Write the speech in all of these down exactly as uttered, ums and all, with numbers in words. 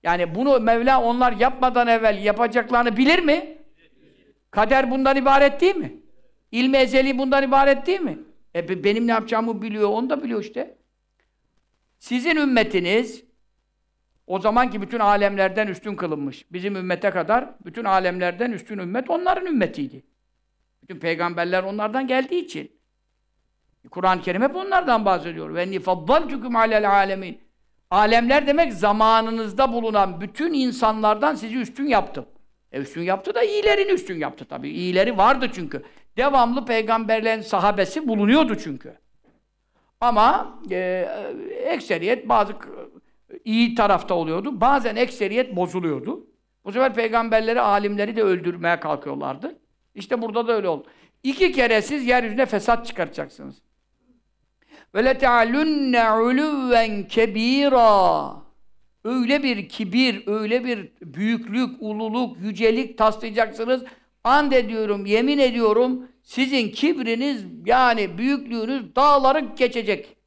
Yani bunu Mevla onlar yapmadan evvel yapacaklarını bilir mi? Kader bundan ibaret değil mi? İlmi ezeli bundan ibaret değil mi? E benim ne yapacağımı biliyor, onu da biliyor işte. Sizin ümmetiniz o zamanki bütün alemlerden üstün kılınmış. Bizim ümmete kadar bütün alemlerden üstün ümmet onların ümmetiydi. Bütün peygamberler onlardan geldiği için. Kur'an-ı Kerim hep onlardan bahsediyor. Ve enni faddaltukum alel alemin. Alemler demek zamanınızda bulunan bütün insanlardan sizi üstün yaptım. E üstün yaptı da iyilerini üstün yaptı tabii. İyileri vardı çünkü. Devamlı peygamberlerin sahabesi bulunuyordu çünkü. Ama e, ekseriyet bazı iyi tarafta oluyordu. Bazen ekseriyet bozuluyordu. Bu sefer peygamberleri, alimleri de öldürmeye kalkıyorlardı. İşte burada da öyle oldu. İki kere siz yeryüzüne fesat çıkartacaksınız. Ve lete'alunne uluven kebira. Öyle bir kibir, öyle bir büyüklük, ululuk, yücelik taslayacaksınız. And ediyorum, yemin ediyorum, sizin kibriniz, yani büyüklüğünüz dağları geçecek.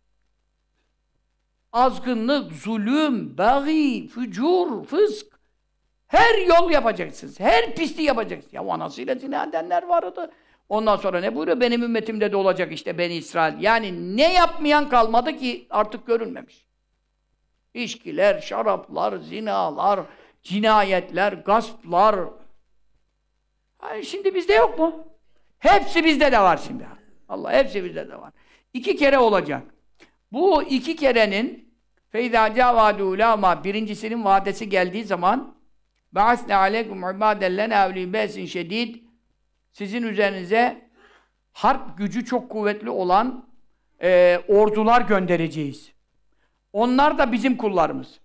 Azgınlık, zulüm, bagi, fücur, fısk. Her yol yapacaksınız, her pisliği yapacaksınız. Ya anasıyla zina edenler vardı. Ondan sonra ne buyuruyor? Benim ümmetimde de olacak işte Beni İsrail. Yani ne yapmayan kalmadı ki artık görülmemiş. İçkiler, şaraplar, zinalar, cinayetler, gasplar. Yani şimdi bizde yok mu? Hepsi bizde de var şimdi. Allah, hepsi bizde de var. İki kere olacak. Bu iki kerenin فَاِذَا جَاوَادُوا لَاما birincisinin vadesi geldiği zaman بَعَثْنَا عَلَيْكُمْ عِبَادًا لَنَا اَوْلِي بَاسٍ شَد۪يدٍ sizin üzerinize harp gücü çok kuvvetli olan e, ordular göndereceğiz. Onlar da bizim kullarımız.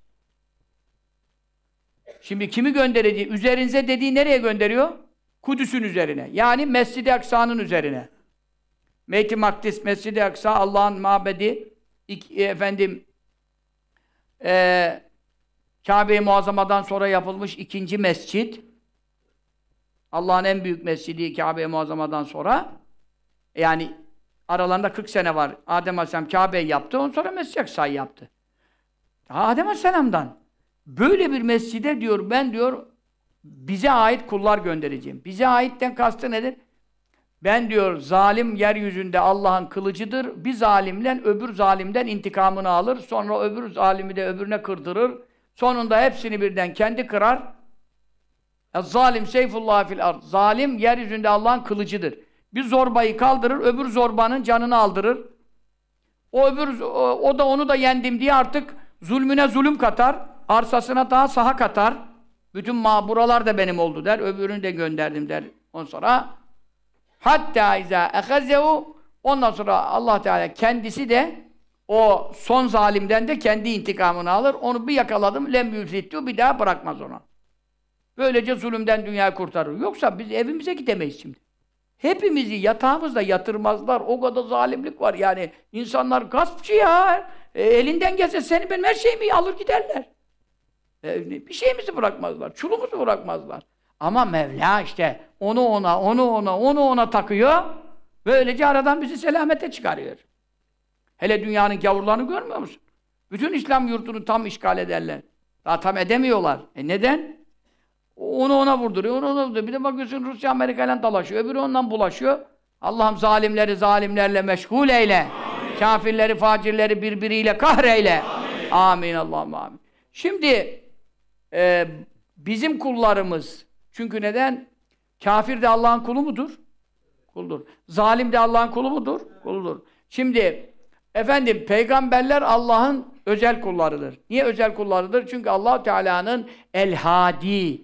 Şimdi kimi göndereceğiz? Üzerinize dediği nereye gönderiyor? Kudüs'ün üzerine. Yani Mescid-i Aksa'nın üzerine. Beyt-i Makdis, Mescid-i Aksa, Allah'ın mabedi, İk, efendim, e, Kabe-i Muazzama'dan sonra yapılmış ikinci mescid. Allah'ın en büyük mescidi Kabe-i Muazzama'dan sonra. Yani aralarında kırk sene var. Adem Aleyhisselam Kabe'yi yaptı, ondan sonra Mescid-i Aksa'yı yaptı. Adem Aleyhisselam'dan böyle bir mescide diyor, ben diyor, bize ait kullar göndereceğim. Bize aitten kastı nedir? Ben diyor, zalim yeryüzünde Allah'ın kılıcıdır. Bir zalimle öbür zalimden intikamını alır. Sonra öbür zalimi de öbürüne kırdırır. Sonunda hepsini birden kendi kırar. Zalim seyfullah fil ard. Zalim yeryüzünde Allah'ın kılıcıdır. Bir zorbayı kaldırır, öbür zorbanın canını aldırır. O öbür o, o da onu da yendim diye artık zulmüne zulüm katar, arsasına daha saha katar. Bütün ma buralar da benim oldu der. Öbürünü de gönderdim der. Ondan sonra hatta iza ehazehu ondan sonra Allah Teala kendisi de o son zalimden de kendi intikamını alır. Onu bir yakaladım lem yufittu bir daha bırakmaz ona. Böylece zulümden dünyayı kurtarır. Yoksa biz evimize gidemeyiz şimdi. Hepimizi yatağımızda yatırmazlar. O kadar zalimlik var. Yani insanlar gaspçı ya. E, elinden gelse seni benim her şeyimi alır giderler. E, bir şeyimizi bırakmazlar. Çulumuzu bırakmazlar. Ama Mevla işte onu ona, onu ona, onu ona takıyor. Böylece aradan bizi selamete çıkarıyor. Hele dünyanın gavurlarını görmüyor musun? Bütün İslam yurtunu tam işgal ederler. Daha tam edemiyorlar. E neden? Onu ona vurduruyor, onu ona vurduruyor. Bir de bakıyorsun Rusya Amerika'yla dalaşıyor, öbürü ondan bulaşıyor. Allah'ım zalimleri zalimlerle meşgul eyle. Amin. Kafirleri, facirleri birbiriyle kahreyle. Amin, amin Allah'ım amin. Şimdi e, bizim kullarımız, çünkü neden? Kafir de Allah'ın kulu mudur? Kuldur. Zalim de Allah'ın kulu mudur? Kuludur. Şimdi efendim peygamberler Allah'ın özel kullarıdır. Niye özel kullarıdır? Çünkü Allah Teala'nın El-Hadi,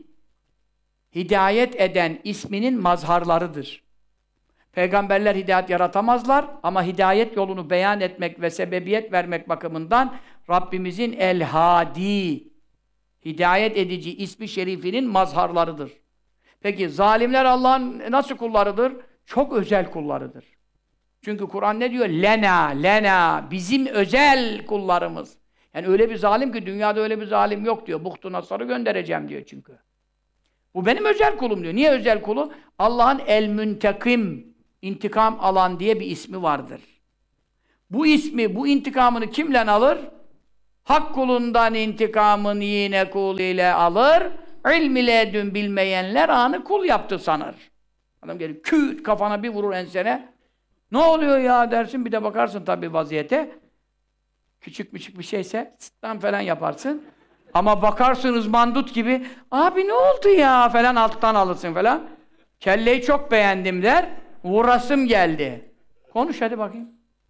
hidayet eden isminin mazharlarıdır. Peygamberler hidayet yaratamazlar ama hidayet yolunu beyan etmek ve sebebiyet vermek bakımından Rabbimizin El-Hadi, hidayet edici ismi şerifinin mazharlarıdır. Peki zalimler Allah'ın nasıl kullarıdır? Çok özel kullarıdır. Çünkü Kur'an ne diyor? Lena, lena, bizim özel kullarımız. Yani öyle bir zalim ki dünyada öyle bir zalim yok diyor. Buhtu Nasar'ı göndereceğim diyor çünkü. Bu benim özel kulum diyor. Niye özel kulu? Allah'ın El-Müntekim, intikam alan diye bir ismi vardır. Bu ismi, bu intikamını kimle alır? Hak kulundan intikamın yine kul ile alır. İlm ile edün bilmeyenler anı kul yaptı sanır. Adam gelir küt kafana bir vurur ensene. Ne oluyor ya dersin, bir de bakarsın tabii vaziyete. Küçük küçük bir şeyse sıttan falan yaparsın. Ama bakarsın ızmandut gibi, abi ne oldu ya falan alttan alırsın falan. Kelleyi çok beğendim der, vurasım geldi. Konuş hadi bakayım.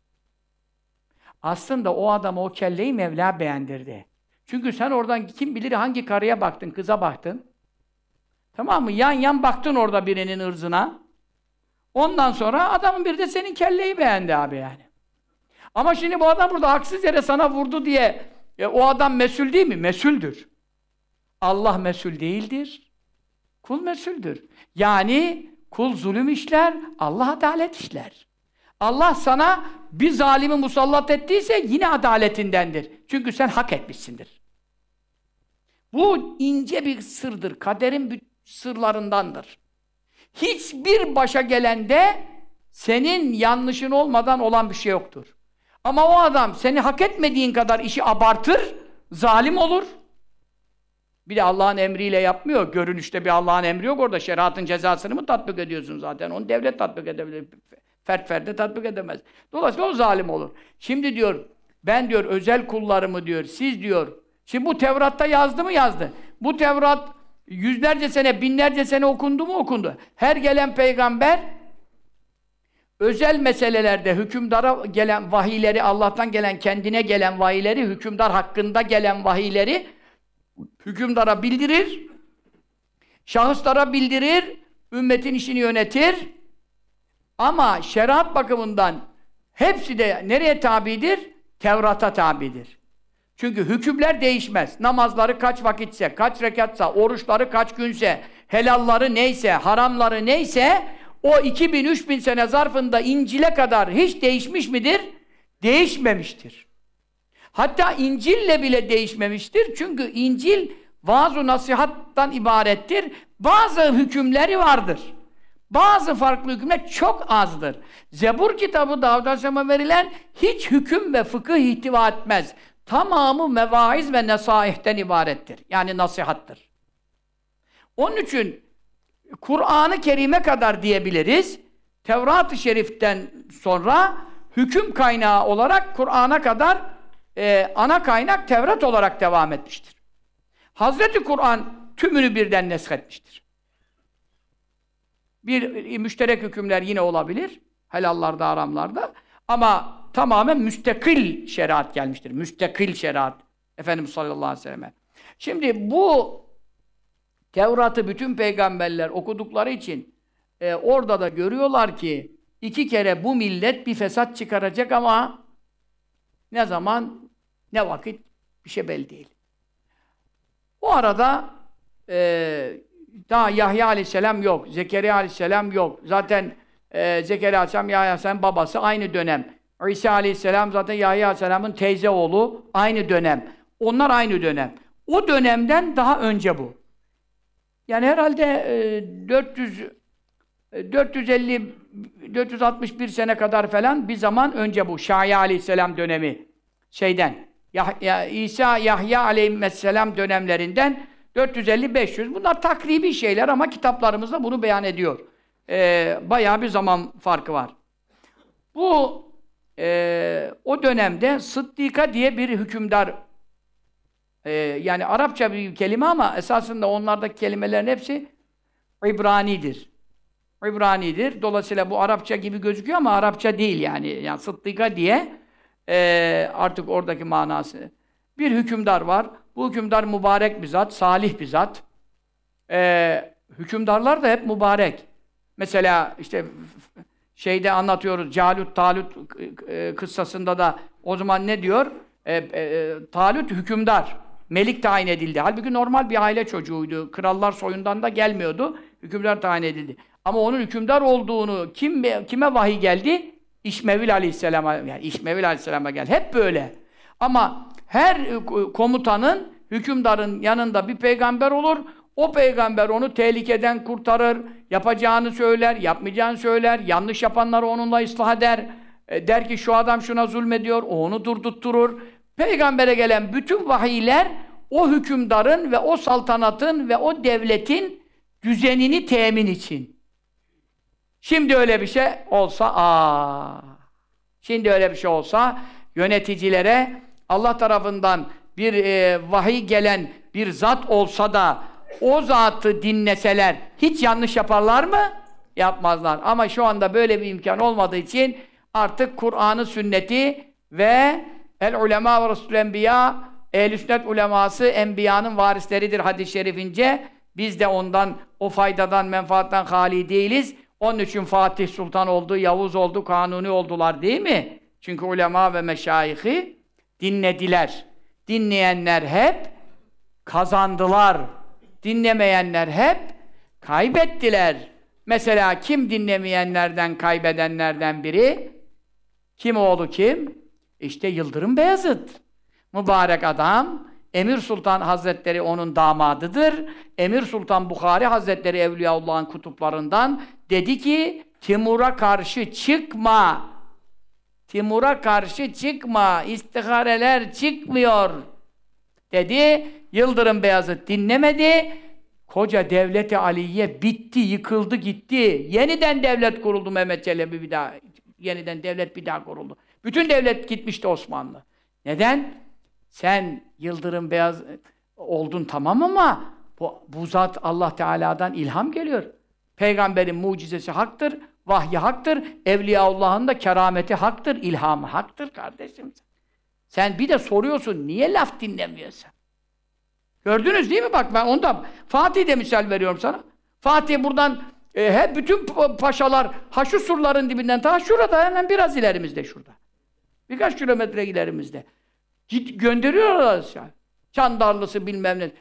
Aslında o adama o kelleyi Mevla beğendirdi. Çünkü sen oradan kim bilir hangi karıya baktın, kıza baktın. Tamam mı? Yan yan baktın orada birinin ırzına. Ondan sonra adamın bir de senin kelleyi beğendi abi yani. Ama şimdi bu adam burada haksız yere sana vurdu diye e, o adam mesul değil mi? Mesuldür. Allah mesul değildir. Kul mesuldür. Yani kul zulüm işler, Allah adalet işler. Allah sana bir zalimi musallat ettiyse yine adaletindendir. Çünkü sen hak etmişsindir. Bu ince bir sırdır. Kaderin bir sırlarındandır. Hiçbir başa gelende senin yanlışın olmadan olan bir şey yoktur. Ama o adam seni hak etmediğin kadar işi abartır, zalim olur. Bir de Allah'ın emriyle yapmıyor. Görünüşte bir Allah'ın emri yok orada. Şeriatın cezasını mı tatbik ediyorsun zaten? Onu devlet tatbik edebilir. Fert ferde tatbik edemez. Dolayısıyla o zalim olur. Şimdi diyor, ben diyor özel kullarımı diyor, siz diyor, şimdi bu Tevrat'ta yazdı mı yazdı. Bu Tevrat yüzlerce sene, binlerce sene okundu mu okundu. Her gelen peygamber özel meselelerde hükümdara gelen vahiyleri, Allah'tan gelen, kendine gelen vahiyleri, hükümdar hakkında gelen vahiyleri hükümdara bildirir, şahıslara bildirir, ümmetin işini yönetir. Ama şeriat bakımından hepsi de nereye tabidir? Tevrat'a tabidir. Çünkü hükümler değişmez. Namazları kaç vakitse, kaç rekatsa, oruçları kaç günse, helalları neyse, haramları neyse, o iki bin, üç bin sene zarfında İncil'e kadar hiç değişmiş midir? Değişmemiştir. Hatta İncil'le bile değişmemiştir. Çünkü İncil vaaz-ı nasihattan ibarettir. Bazı hükümleri vardır. Bazı farklı hükümler çok azdır. Zebur kitabı Davud Aleyhisselam'a verilen hiç hüküm ve fıkıh ihtiva etmez. Tamamı mevaiz ve nesaihten ibarettir. Yani nasihattır. Onun için Kur'an-ı Kerim'e kadar diyebiliriz. Tevrat-ı Şerif'ten sonra hüküm kaynağı olarak Kur'an'a kadar e, ana kaynak Tevrat olarak devam etmiştir. Hazreti Kur'an tümünü birden neshetmiştir. Bir müşterek hükümler yine olabilir. Helallarda, haramlarda. Ama tamamen müstakil şeriat gelmiştir. Müstakil şeriat. Efendimiz sallallahu aleyhi ve selleme. Şimdi bu Tevrat'ı bütün peygamberler okudukları için e, orada da görüyorlar ki iki kere bu millet bir fesat çıkaracak ama ne zaman, ne vakit bir şey belli değil. O arada e, daha Yahya aleyhisselam yok, Zekeriya aleyhisselam yok. Zaten e, Zekeriya aleyhisselam, Yahya aleyhisselam babası aynı dönem. İsa aleyhisselam zaten Yahya aleyhisselamın teyze oğlu aynı dönem. Onlar aynı dönem. O dönemden daha önce bu. Yani herhalde e, dört yüz, dört yüz elli, dört yüz altmış bir sene kadar falan bir zaman önce bu Şaya aleyhisselam dönemi şeyden. Yahya, İsa, Yahya aleyhisselam dönemlerinden dört yüz elli beş yüz. Bunlar takribi şeyler ama kitaplarımızda bunu beyan ediyor. Ee, bayağı bir zaman farkı var. Bu e, o dönemde Sıddika diye bir hükümdar, e, yani Arapça bir kelime ama esasında onlardaki kelimelerin hepsi İbranidir. İbranidir. Dolayısıyla bu Arapça gibi gözüküyor ama Arapça değil yani. Yani Sıddika diye e, artık oradaki manası. Bir hükümdar var. Bu hükümdar mübarek bir zat, salih bir zat. Ee, hükümdarlar da hep mübarek. Mesela işte şeyde anlatıyoruz, Calut, Talut e, kıssasında da o zaman ne diyor? E, e, Talut hükümdar, melik tayin edildi. Halbuki normal bir aile çocuğuydu. Krallar soyundan da gelmiyordu. Hükümdar tayin edildi. Ama onun hükümdar olduğunu kim kime vahiy geldi? İşmevil Aleyhisselam'a, yani İşmevil Aleyhisselam'a geldi. Hep böyle. Ama her komutanın, hükümdarın yanında bir peygamber olur. O peygamber onu tehlikeden kurtarır, yapacağını söyler, yapmayacağını söyler, yanlış yapanları onunla ıslah eder. E, der ki şu adam şuna zulmediyor, o onu durdurtturur. Peygambere gelen bütün vahiyler o hükümdarın ve o saltanatın ve o devletin düzenini temin için. Şimdi öyle bir şey olsa, aa. Şimdi öyle bir şey olsa, yöneticilere Allah tarafından bir e, vahiy gelen bir zat olsa da o zatı dinleseler hiç yanlış yaparlar mı? Yapmazlar. Ama şu anda böyle bir imkan olmadığı için artık Kur'an'ı, sünneti ve el ulema ve rasul enbiya, ehl-i sünnet uleması enbiyanın varisleridir hadis-i şerifince. Biz de ondan, o faydadan, menfaattan hali değiliz. Onun için Fatih Sultan oldu, Yavuz oldu, Kanuni oldular değil mi? Çünkü ulema ve meşayihi dinlediler. Dinleyenler hep kazandılar. Dinlemeyenler hep kaybettiler. Mesela kim dinlemeyenlerden, kaybedenlerden biri? Kim oğlu kim? İşte Yıldırım Beyazıt. Mübarek adam, Emir Sultan Hazretleri onun damadıdır. Emir Sultan Bukhari Hazretleri Evliyaullah'ın kutuplarından dedi ki, Timur'a karşı çıkma. Timur'a karşı çıkma. İstihareler çıkmıyor. Dedi. Yıldırım Beyazıt dinlemedi. Koca Devlet-i Aliye bitti, yıkıldı, gitti. Yeniden devlet kuruldu Mehmet Çelebi bir daha. Yeniden devlet bir daha kuruldu. Bütün devlet gitmişti Osmanlı. Neden? Sen Yıldırım Beyaz oldun tamam ama bu, bu zat Allah Teala'dan ilham geliyor. Peygamberin mucizesi haktır, vahyi haktır, Evliyaullah'ın da kerameti haktır, ilhamı haktır kardeşim. Sen bir de soruyorsun, niye laf dinlemiyorsun? Gördünüz değil mi? Bak ben onda Fatih'de misal veriyorum sana. Fatih buradan e, hep bütün paşalar ha şu surların dibinden ta şurada hemen biraz ilerimizde şurada. Birkaç kilometre ilerimizde. Git gönderiyorlar yani. Çandarlısı bilmem ne.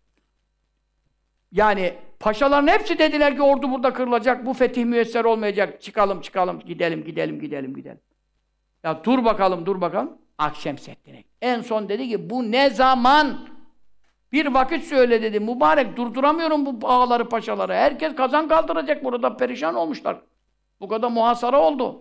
Yani paşaların hepsi dediler ki ordu burada kırılacak, bu fetih müyesser olmayacak. Çıkalım çıkalım, gidelim gidelim gidelim gidelim. Ya dur bakalım dur bakalım. Akşemseddin'e. En son dedi ki bu ne zaman? Bir vakit söyle dedi. Mübarek durduramıyorum bu ağaları paşaları. Herkes kazan kaldıracak burada, perişan olmuşlar. Bu kadar muhasara oldu.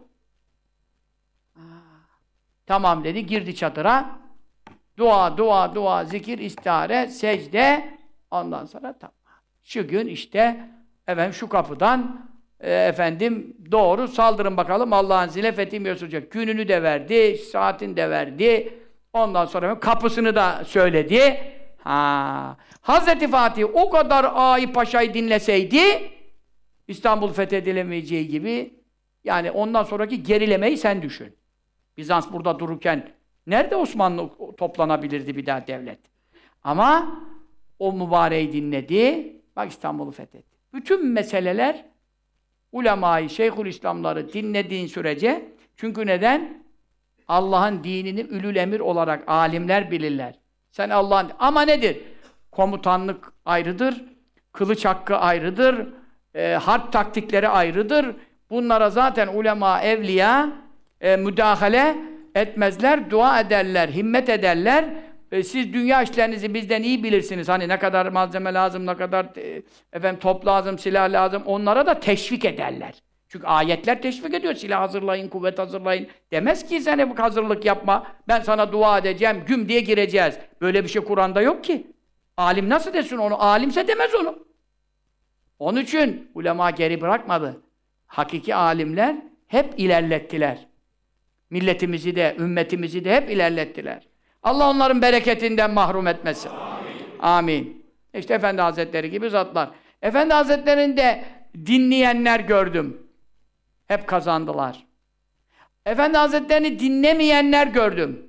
Aa, tamam dedi, girdi çadıra. Dua, dua, dua, zikir, istihare, secde. Ondan sonra tamam. Şu gün işte efendim şu kapıdan e, efendim doğru saldırın bakalım Allah'ın izniyle fethim olacak. Gününü de verdi, saatini de verdi. Ondan sonra kapısını da söyledi. Ha. Hazreti Fatih o kadar ağayı paşayı dinleseydi İstanbul fethedilemeyeceği gibi yani ondan sonraki gerilemeyi sen düşün. Bizans burada dururken nerede Osmanlı toplanabilirdi bir daha devlet? Ama o mübareği dinledi. Bak İstanbul'u fethetti. Bütün meseleler ulemayı, Şeyhülislamları dinlediğin sürece çünkü neden? Allah'ın dinini ülül emir olarak alimler bilirler. Sen Allah'ın... Ama nedir? Komutanlık ayrıdır, kılıç hakkı ayrıdır, e, harp taktikleri ayrıdır. Bunlara zaten ulema, evliya e, müdahale etmezler, dua ederler, himmet ederler. E, siz dünya işlerinizi bizden iyi bilirsiniz. Hani ne kadar malzeme lazım, ne kadar e, efendim top lazım, silah lazım. Onlara da teşvik ederler. Çünkü ayetler teşvik ediyor. Silah hazırlayın, kuvvet hazırlayın. Demez ki sen hep hazırlık yapma. Ben sana dua edeceğim, güm diye gireceğiz. Böyle bir şey Kur'an'da yok ki. Alim nasıl desin onu? Alimse demez onu. Onun için ulema geri bırakmadı. Hakiki alimler hep ilerlettiler. Milletimizi de, ümmetimizi de hep ilerlettiler. Allah onların bereketinden mahrum etmesin. Amin. Amin. İşte Efendi Hazretleri gibi zatlar. Efendi Hazretleri'nde dinleyenler gördüm. Hep kazandılar. Efendi Hazretleri'ni dinlemeyenler gördüm.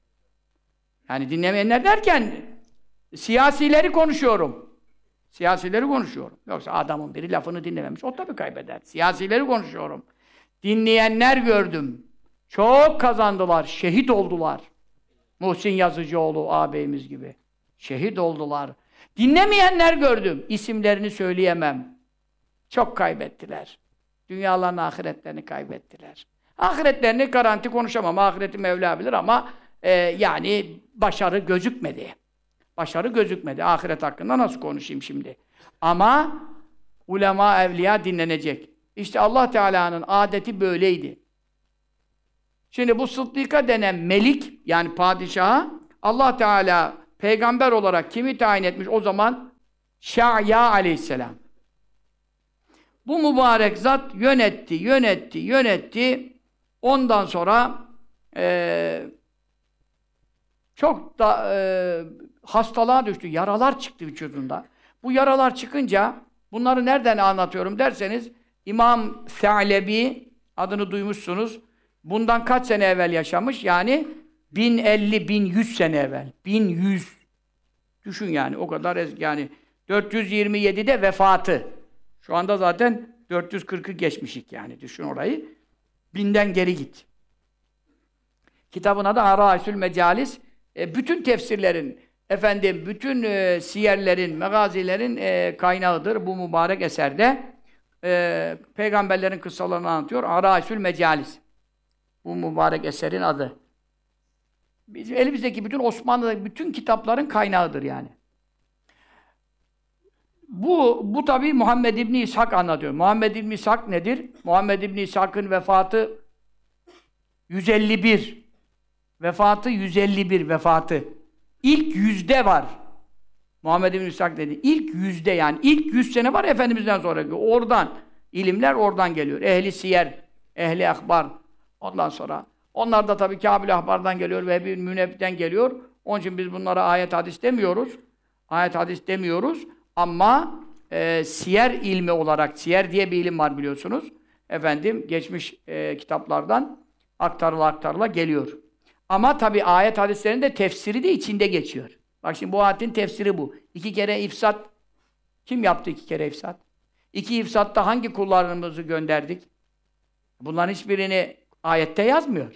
Yani dinlemeyenler derken siyasileri konuşuyorum. Siyasileri konuşuyorum. Yoksa adamın biri lafını dinlememiş. O tabii kaybeder. Siyasileri konuşuyorum. Dinleyenler gördüm. Çok kazandılar. Şehit oldular. Muhsin Yazıcıoğlu ağabeyimiz gibi. Şehit oldular. Dinlemeyenler gördüm. İsimlerini söyleyemem. Çok kaybettiler. Dünyalarını, ahiretlerini kaybettiler. Ahiretlerini garanti konuşamam. Ahireti Mevla bilir ama e, yani başarı gözükmedi. Başarı gözükmedi. Ahiret hakkında nasıl konuşayım şimdi? Ama ulema, evliya dinlenecek. İşte Allah Teala'nın adeti böyleydi. Şimdi bu Sıddika denen melik, yani padişaha Allah Teala peygamber olarak kimi tayin etmiş o zaman? Şa'ya aleyhisselam. Bu mübarek zat yönetti, yönetti, yönetti. Ondan sonra e, çok da e, hastalığa düştü. Yaralar çıktı vücudunda. Bu yaralar çıkınca bunları nereden anlatıyorum derseniz İmam Sa'lebi adını duymuşsunuz. Bundan kaç sene evvel yaşamış? Yani bin elli bin yüz sene evvel. bin yüz. Düşün yani o kadar eski yani. dört yüz yirmi yedide vefatı. Şu anda zaten dört yüz kırkı geçmişik yani. Düşün orayı. Binden geri git. Kitabın adı Araisül Mecalis. E, bütün tefsirlerin, efendim, bütün e, siyerlerin, megazilerin e, kaynağıdır bu mübarek eserde. E, peygamberlerin kıssalarını anlatıyor. Araisül Mecalis. Bu mübarek eserin adı. Bizim elimizdeki bütün Osmanlı'daki bütün kitapların kaynağıdır yani. Bu, bu tabi Muhammed İbni İshak anlatıyor. Muhammed İbni İshak nedir? Muhammed İbni İshak'ın vefatı yüz elli bir. Vefatı yüz elli bir vefatı. İlk yüzde var. Muhammed İbni İshak dedi. İlk yüzde yani. İlk yüz sene var Efendimiz'den sonraki. Oradan. İlimler oradan geliyor. Ehli siyer, ehli ahbar. Ondan sonra. Onlar da tabii Kâbil ahbardan geliyor ve bir Münebbi'den geliyor. Onun için biz bunlara ayet hadis demiyoruz. Ayet hadis demiyoruz. Ama e, siyer ilmi olarak, siyer diye bir ilim var biliyorsunuz. Efendim, geçmiş e, kitaplardan aktarıla aktarıla geliyor. Ama tabii ayet hadislerinin de tefsiri de içinde geçiyor. Bak şimdi bu ayetin tefsiri bu. İki kere ifsat. Kim yaptı iki kere ifsat? İki ifsatta hangi kullarımızı gönderdik? Bunların hiçbirini ayette yazmıyor.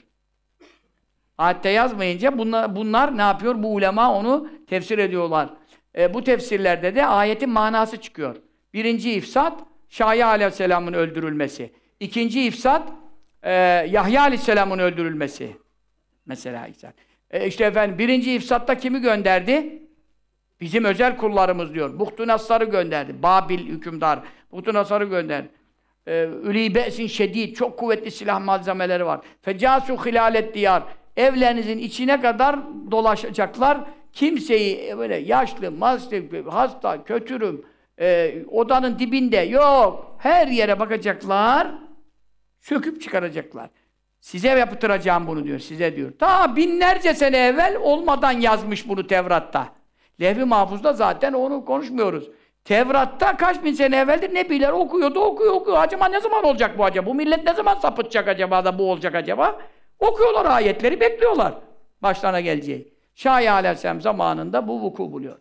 Ayette yazmayınca bunlar, bunlar ne yapıyor? Bu ulema onu tefsir ediyorlar. E, bu tefsirlerde de ayetin manası çıkıyor. Birinci ifsat, Şahya Aleyhisselam'ın öldürülmesi. İkinci ifsat, e, Yahya Aleyhisselam'ın öldürülmesi. Mesela ifsat. E, işte efendim, birinci ifsatta kimi gönderdi? Bizim özel kullarımız diyor. Buhtu-Nassar'ı gönderdi. Babil hükümdar. Buhtu-Nassar'ı gönderdi. Ülî be'sin şedîd. Çok kuvvetli silah malzemeleri var. Fecâsû hilâlet diyar. Evlerinizin içine kadar dolaşacaklar. Kimseyi böyle yaşlı, maslı, hasta, kötürüm, e, odanın dibinde yok. Her yere bakacaklar. Söküp çıkaracaklar. Size yaptıracağım bunu diyor. Size diyor. Ta binlerce sene evvel olmadan yazmış bunu Tevrat'ta. Levh-i Mahfuz'da zaten onu konuşmuyoruz. Tevrat'ta kaç bin sene evveldir Nebiler okuyordu, okuyor, okuyor. Acaba ne zaman olacak bu acaba? Bu millet ne zaman sapıtacak acaba da bu olacak acaba? Okuyorlar ayetleri, bekliyorlar. Başlarına geleceği. Şahya Aleyhisselam zamanında bu vuku buluyor.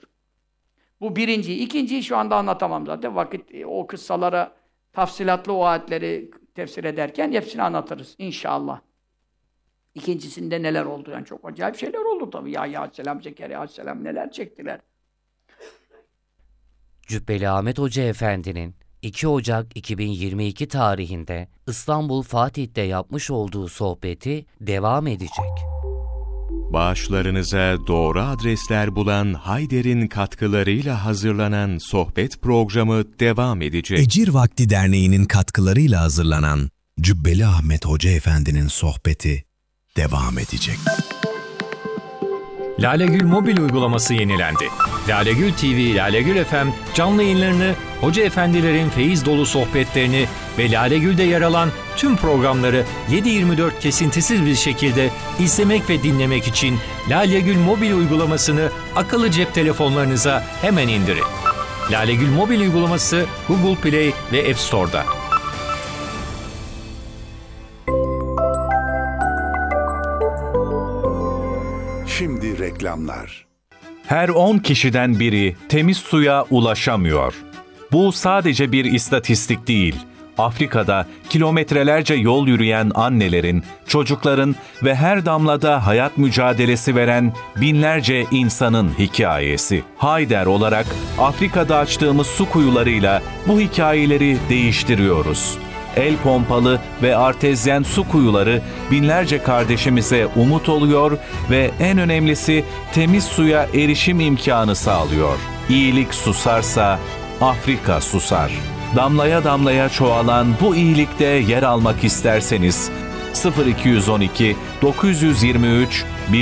Bu birinci. İkinciyi şu anda anlatamam zaten. Vakit o kıssalara, tafsilatlı o ayetleri tefsir ederken hepsini anlatırız inşallah. İkincisinde neler oldu? Yani çok acayip şeyler oldu tabii. Yahya Aleyhisselam, Zekeriya Aleyhisselam neler çektiler. Cübbeli Ahmet Hoca Efendi'nin iki Ocak iki bin yirmi iki tarihinde İstanbul Fatih'te yapmış olduğu sohbeti devam edecek. Bağışlarınıza doğru adresler bulan Hayder'in katkılarıyla hazırlanan sohbet programı devam edecek. Ecir Vakti Derneği'nin katkılarıyla hazırlanan Cübbeli Ahmet Hoca Efendi'nin sohbeti devam edecek. Lalegül mobil uygulaması yenilendi. Lalegül T V, Lalegül F M canlı yayınlarını, hoca efendilerin feyiz dolu sohbetlerini ve Lalegül'de yer alan tüm programları yedi yirmi dört kesintisiz bir şekilde izlemek ve dinlemek için Lalegül mobil uygulamasını akıllı cep telefonlarınıza hemen indirin. Lalegül mobil uygulaması Google Play ve App Store'da. Şimdi reklamlar. Her on kişiden biri temiz suya ulaşamıyor. Bu sadece bir istatistik değil. Afrika'da kilometrelerce yol yürüyen annelerin, çocukların ve her damlada hayat mücadelesi veren binlerce insanın hikayesi. Hayder olarak Afrika'da açtığımız su kuyularıyla bu hikayeleri değiştiriyoruz. El pompalı ve artezyen su kuyuları binlerce kardeşimize umut oluyor ve en önemlisi temiz suya erişim imkanı sağlıyor. İyilik susarsa Afrika susar. Damlaya damlaya çoğalan bu iyilikte yer almak isterseniz sıfır iki on iki dokuz yüz yirmi üç bir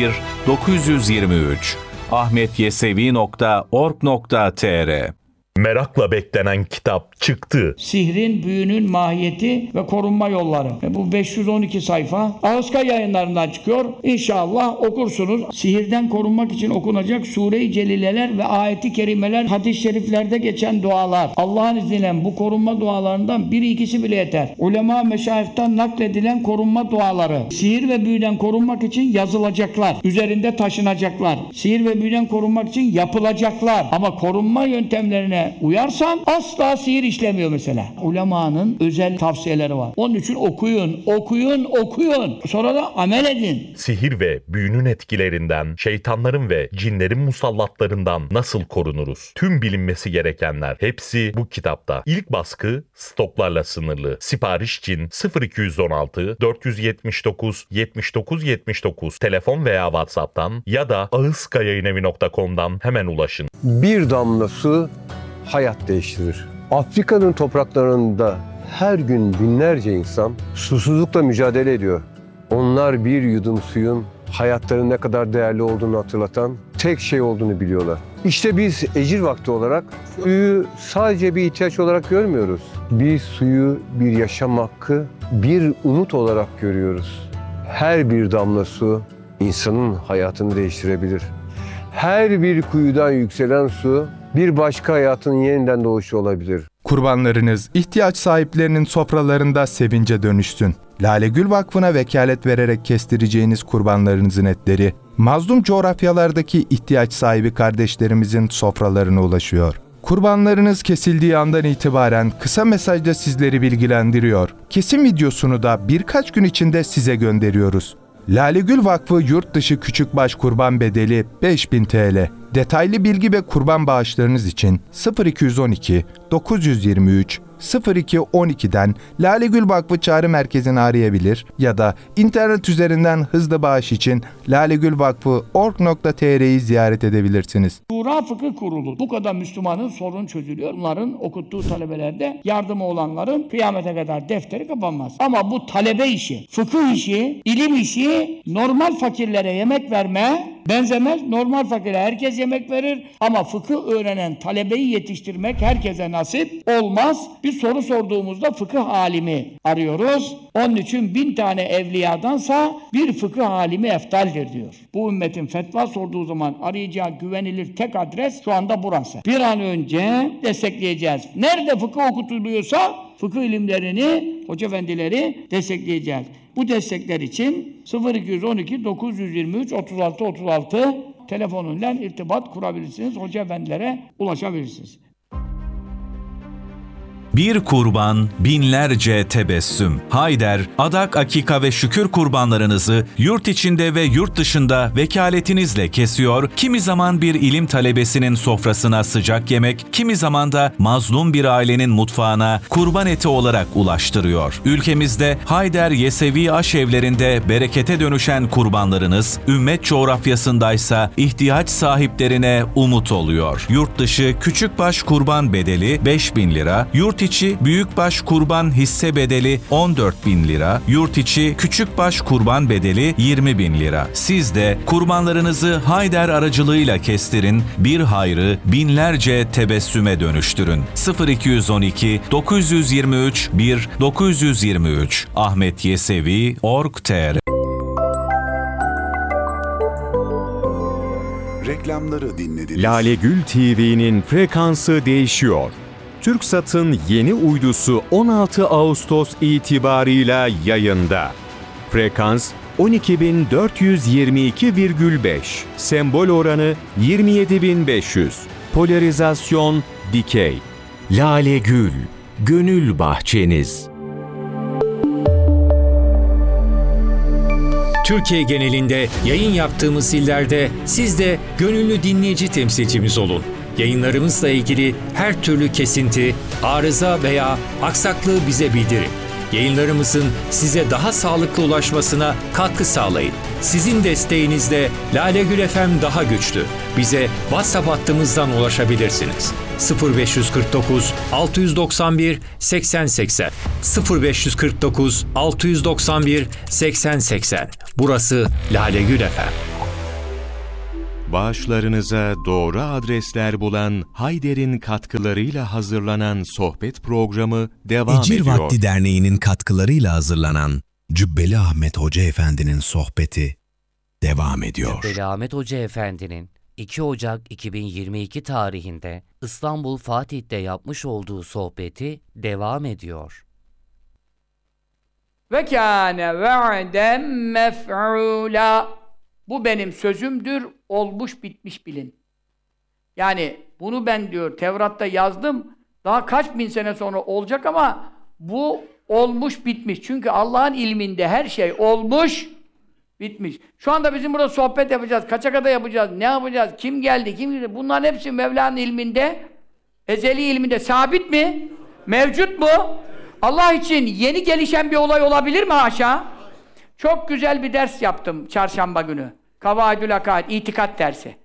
dokuz yüz yirmi üç ahmetyesevi nokta org nokta tr. Merakla beklenen kitap çıktı. Sihrin, büyünün mahiyeti ve korunma yolları. E bu beş yüz on iki sayfa Ağızka Yayınlarından çıkıyor. İnşallah okursunuz. Sihirden korunmak için okunacak Sure-i Celileler ve ayeti kerimeler, hadis-i şeriflerde geçen dualar. Allah'ın izniyle bu korunma dualarından biri ikisi bile yeter. Ulema meşayihten nakledilen korunma duaları. Sihir ve büyüden korunmak için yazılacaklar. Üzerinde taşınacaklar. Sihir ve büyüden korunmak için yapılacaklar. Ama korunma yöntemlerine uyarsan asla sihir işlemiyor mesela. Ulemanın özel tavsiyeleri var. Onun için okuyun, okuyun, okuyun. Sonra da amel edin. Sihir ve büyünün etkilerinden, şeytanların ve cinlerin musallatlarından nasıl korunuruz? Tüm bilinmesi gerekenler hepsi bu kitapta. İlk baskı stoklarla sınırlı. Sipariş için sıfır iki yüz on altı dört yüz yetmiş dokuz yetmiş dokuz yetmiş dokuz telefon veya WhatsApp'tan ya da ağızkayayinevi nokta com'dan hemen ulaşın. Bir damla su hayat değiştirir. Afrika'nın topraklarında her gün binlerce insan susuzlukla mücadele ediyor. Onlar bir yudum suyun hayatlarının ne kadar değerli olduğunu hatırlatan tek şey olduğunu biliyorlar. İşte biz ecir vakti olarak suyu sadece bir ihtiyaç olarak görmüyoruz. Biz suyu bir yaşam hakkı, bir umut olarak görüyoruz. Her bir damla su insanın hayatını değiştirebilir. Her bir kuyudan yükselen su bir başka hayatın yeniden doğuşu olabilir. Kurbanlarınız ihtiyaç sahiplerinin sofralarında sevince dönüşsün. Lale Gül Vakfı'na vekalet vererek kestireceğiniz kurbanlarınızın etleri, mazlum coğrafyalardaki ihtiyaç sahibi kardeşlerimizin sofralarına ulaşıyor. Kurbanlarınız kesildiği andan itibaren kısa mesajda sizleri bilgilendiriyor. Kesim videosunu da birkaç gün içinde size gönderiyoruz. Lale Gül Vakfı yurt dışı küçükbaş kurban bedeli beş bin TL. Detaylı bilgi ve kurban bağışlarınız için sıfır iki yüz on iki dokuz yüz yirmi üç sıfır iki on iki'den Lale Gül Vakfı Çağrı Merkezi'ni arayabilir ya da internet üzerinden hızlı bağış için lalegülvakfı nokta org nokta tr'yi ziyaret edebilirsiniz. Şura Fıkıh Kurulu. Bu kadar Müslümanın sorun çözülüyor. Bunların okuttuğu talebelerde yardımı olanların kıyamete kadar defteri kapanmaz. Ama bu talebe işi, fıkıh işi, ilim işi normal fakirlere yemek verme benzemez. Normal fakire herkes yemek verir ama fıkıh öğrenen talebeyi yetiştirmek herkese nasip olmaz. Bir soru sorduğumuzda fıkıh alimi arıyoruz. Onun için bin tane evliyadansa bir fıkıh alimi eftaldir diyor. Bu ümmetin fetva sorduğu zaman arayacağı güvenilir tek adres şu anda burası. Bir an önce destekleyeceğiz. Nerede fıkıh okutuluyorsa fıkıh ilimlerini, hoca efendileri destekleyeceğiz. Bu destekler için sıfır iki yüz on iki dokuz yüz yirmi üç otuz altı otuz altı telefonuyla irtibat kurabilirsiniz. Hoca efendilere ulaşabilirsiniz. Bir kurban, binlerce tebessüm. Hayder, adak, akika ve şükür kurbanlarınızı yurt içinde ve yurt dışında vekaletinizle kesiyor, kimi zaman bir ilim talebesinin sofrasına sıcak yemek, kimi zaman da mazlum bir ailenin mutfağına kurban eti olarak ulaştırıyor. Ülkemizde Hayder Yesevi aşevlerinde berekete dönüşen kurbanlarınız, ümmet coğrafyasındaysa ihtiyaç sahiplerine umut oluyor. Yurt dışı küçükbaş kurban bedeli beş bin lira, yurt içi büyükbaş kurban hisse bedeli on dört bin lira, yurt içi küçükbaş kurban bedeli yirmi bin lira. Siz de kurbanlarınızı Hayder aracılığıyla kestirin, bir hayrı binlerce tebessüme dönüştürün. sıfır iki yüz on iki dokuz yüz yirmi üç bir dokuz yüz yirmi üç ahmetyesevi nokta org nokta tr. Reklamları dinlediniz. Lale Gül T V'nin frekansı değişiyor. TürkSat'ın yeni uydusu on altı Ağustos itibarıyla yayında. Frekans on iki bin dört yüz yirmi iki virgül beş, sembol oranı yirmi yedi bin beş yüz, polarizasyon dikey. Lale Gül, gönül bahçeniz. Türkiye genelinde yayın yaptığımız illerde siz de gönüllü dinleyici temsilcimiz olun. Yayınlarımızla ilgili her türlü kesinti, arıza veya aksaklığı bize bildirin. Yayınlarımızın size daha sağlıklı ulaşmasına katkı sağlayın. Sizin desteğinizle Lale Gül F M daha güçlü. Bize WhatsApp hattımızdan ulaşabilirsiniz. sıfır beş kırk dokuz altı doksan bir seksen seksen sıfır beş kırk dokuz altı doksan bir seksen seksen. Burası Lale Gül F M. Bağışlarınıza doğru adresler bulan Hayder'in katkılarıyla hazırlanan sohbet programı devam Ecir ediyor. Vakti Derneği'nin katkılarıyla hazırlanan Cübbeli Ahmet Hoca Efendi'nin sohbeti devam ediyor. Cübbeli Ahmet Hoca Efendi'nin iki Ocak iki bin yirmi iki tarihinde İstanbul Fatih'te yapmış olduğu sohbeti devam ediyor. Ve kâne ve'den mef'ûlâ. Bu benim sözümdür, olmuş bitmiş bilin. Yani bunu ben diyor Tevrat'ta yazdım, daha kaç bin sene sonra olacak ama bu olmuş bitmiş. Çünkü Allah'ın ilminde her şey olmuş bitmiş. Şu anda bizim burada sohbet yapacağız, kaça kadar yapacağız, ne yapacağız, kim geldi, kim geldi, bunların hepsi Mevla'nın ilminde, ezeli ilminde sabit mi? Mevcut mu? Allah için yeni gelişen bir olay olabilir mi haşa? Çok güzel bir ders yaptım çarşamba günü. Kavaidül Akaid, itikat dersi.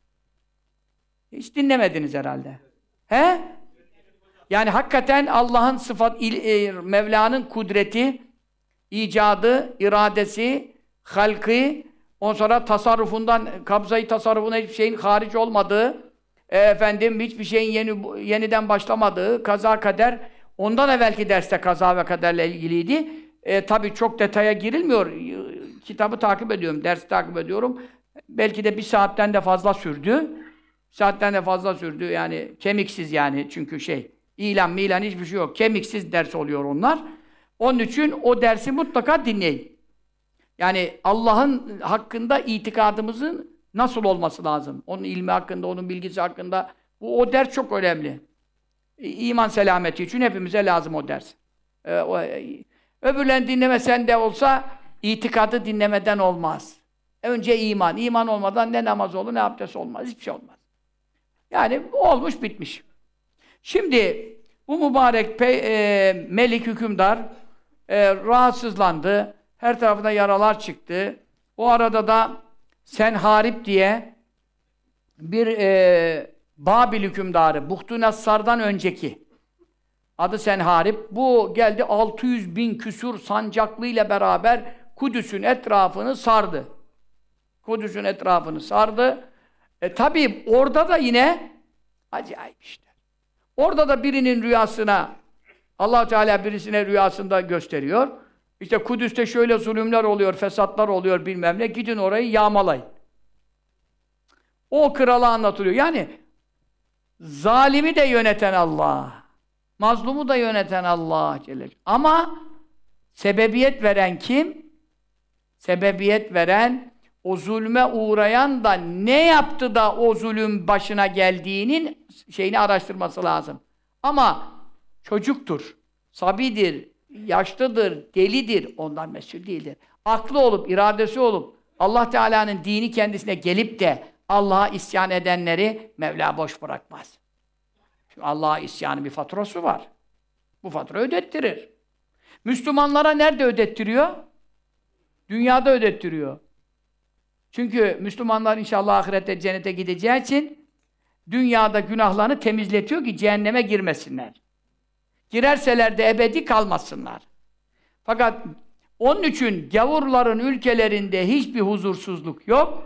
Hiç dinlemediniz herhalde. He? Yani hakikaten Allah'ın sıfat, il, e, Mevla'nın kudreti, icadı, iradesi, halkı, ondan sonra tasarrufundan, kabzayı tasarrufuna hiçbir şeyin hariç olmadığı, e, efendim hiçbir şeyin yeni, yeniden başlamadığı, kaza kader, ondan evvelki derste kaza ve kaderle ilgiliydi. E, tabii çok detaya girilmiyor. Kitabı takip ediyorum, dersi takip ediyorum. Belki de bir saatten de fazla sürdü. Bir saatten de fazla sürdü. Yani kemiksiz yani çünkü şey, ilan milan hiçbir şey yok. Kemiksiz ders oluyor onlar. Onun için o dersi mutlaka dinleyin. Yani Allah'ın hakkında itikadımızın nasıl olması lazım? Onun ilmi hakkında, onun bilgisi hakkında. Bu, o ders çok önemli. İman selameti için hepimize lazım o ders. Ee, o, öbürlerini dinlemesen de olsa itikadı dinlemeden olmaz. Önce iman. İman olmadan ne namaz olur, ne abdest olmaz. Hiçbir şey olmaz. Yani olmuş bitmiş. Şimdi bu mübarek pey, e, Melik hükümdar e, rahatsızlandı. Her tarafına yaralar çıktı. O arada da Senharip diye bir e, Babil hükümdarı, Buhtu-Nassar'dan önceki adı Senharip. Bu geldi altı yüz bin küsur sancaklı ile beraber Kudüs'ün etrafını sardı. Kudüs'ün etrafını sardı. E tabi orada da yine acayip işler. Orada da birinin rüyasına Allah Teala birisine rüyasında gösteriyor. İşte Kudüs'te şöyle zulümler oluyor, fesatlar oluyor bilmem ne. Gidin orayı yağmalayın. O krala anlatılıyor. Yani zalimi de yöneten Allah. Mazlumu da yöneten Allah Celle. Ama sebebiyet veren kim? Sebebiyet veren, o zulme uğrayan da ne yaptı da o zulüm başına geldiğinin şeyini araştırması lazım. Ama çocuktur, sabidir, yaşlıdır, delidir, ondan mesul değildir. Aklı olup, iradesi olup, Allah Teala'nın dini kendisine gelip de Allah'a isyan edenleri Mevla boş bırakmaz. Çünkü Allah'a isyanın bir faturası var. Bu faturayı ödettirir. Müslümanlara nerede ödettiriyor? Dünyada ödettiriyor. Çünkü Müslümanlar inşallah ahirette cennete gideceği için dünyada günahlarını temizletiyor ki cehenneme girmesinler. Girerseler de ebedi kalmasınlar. Fakat onun için gavurların ülkelerinde hiçbir huzursuzluk yok.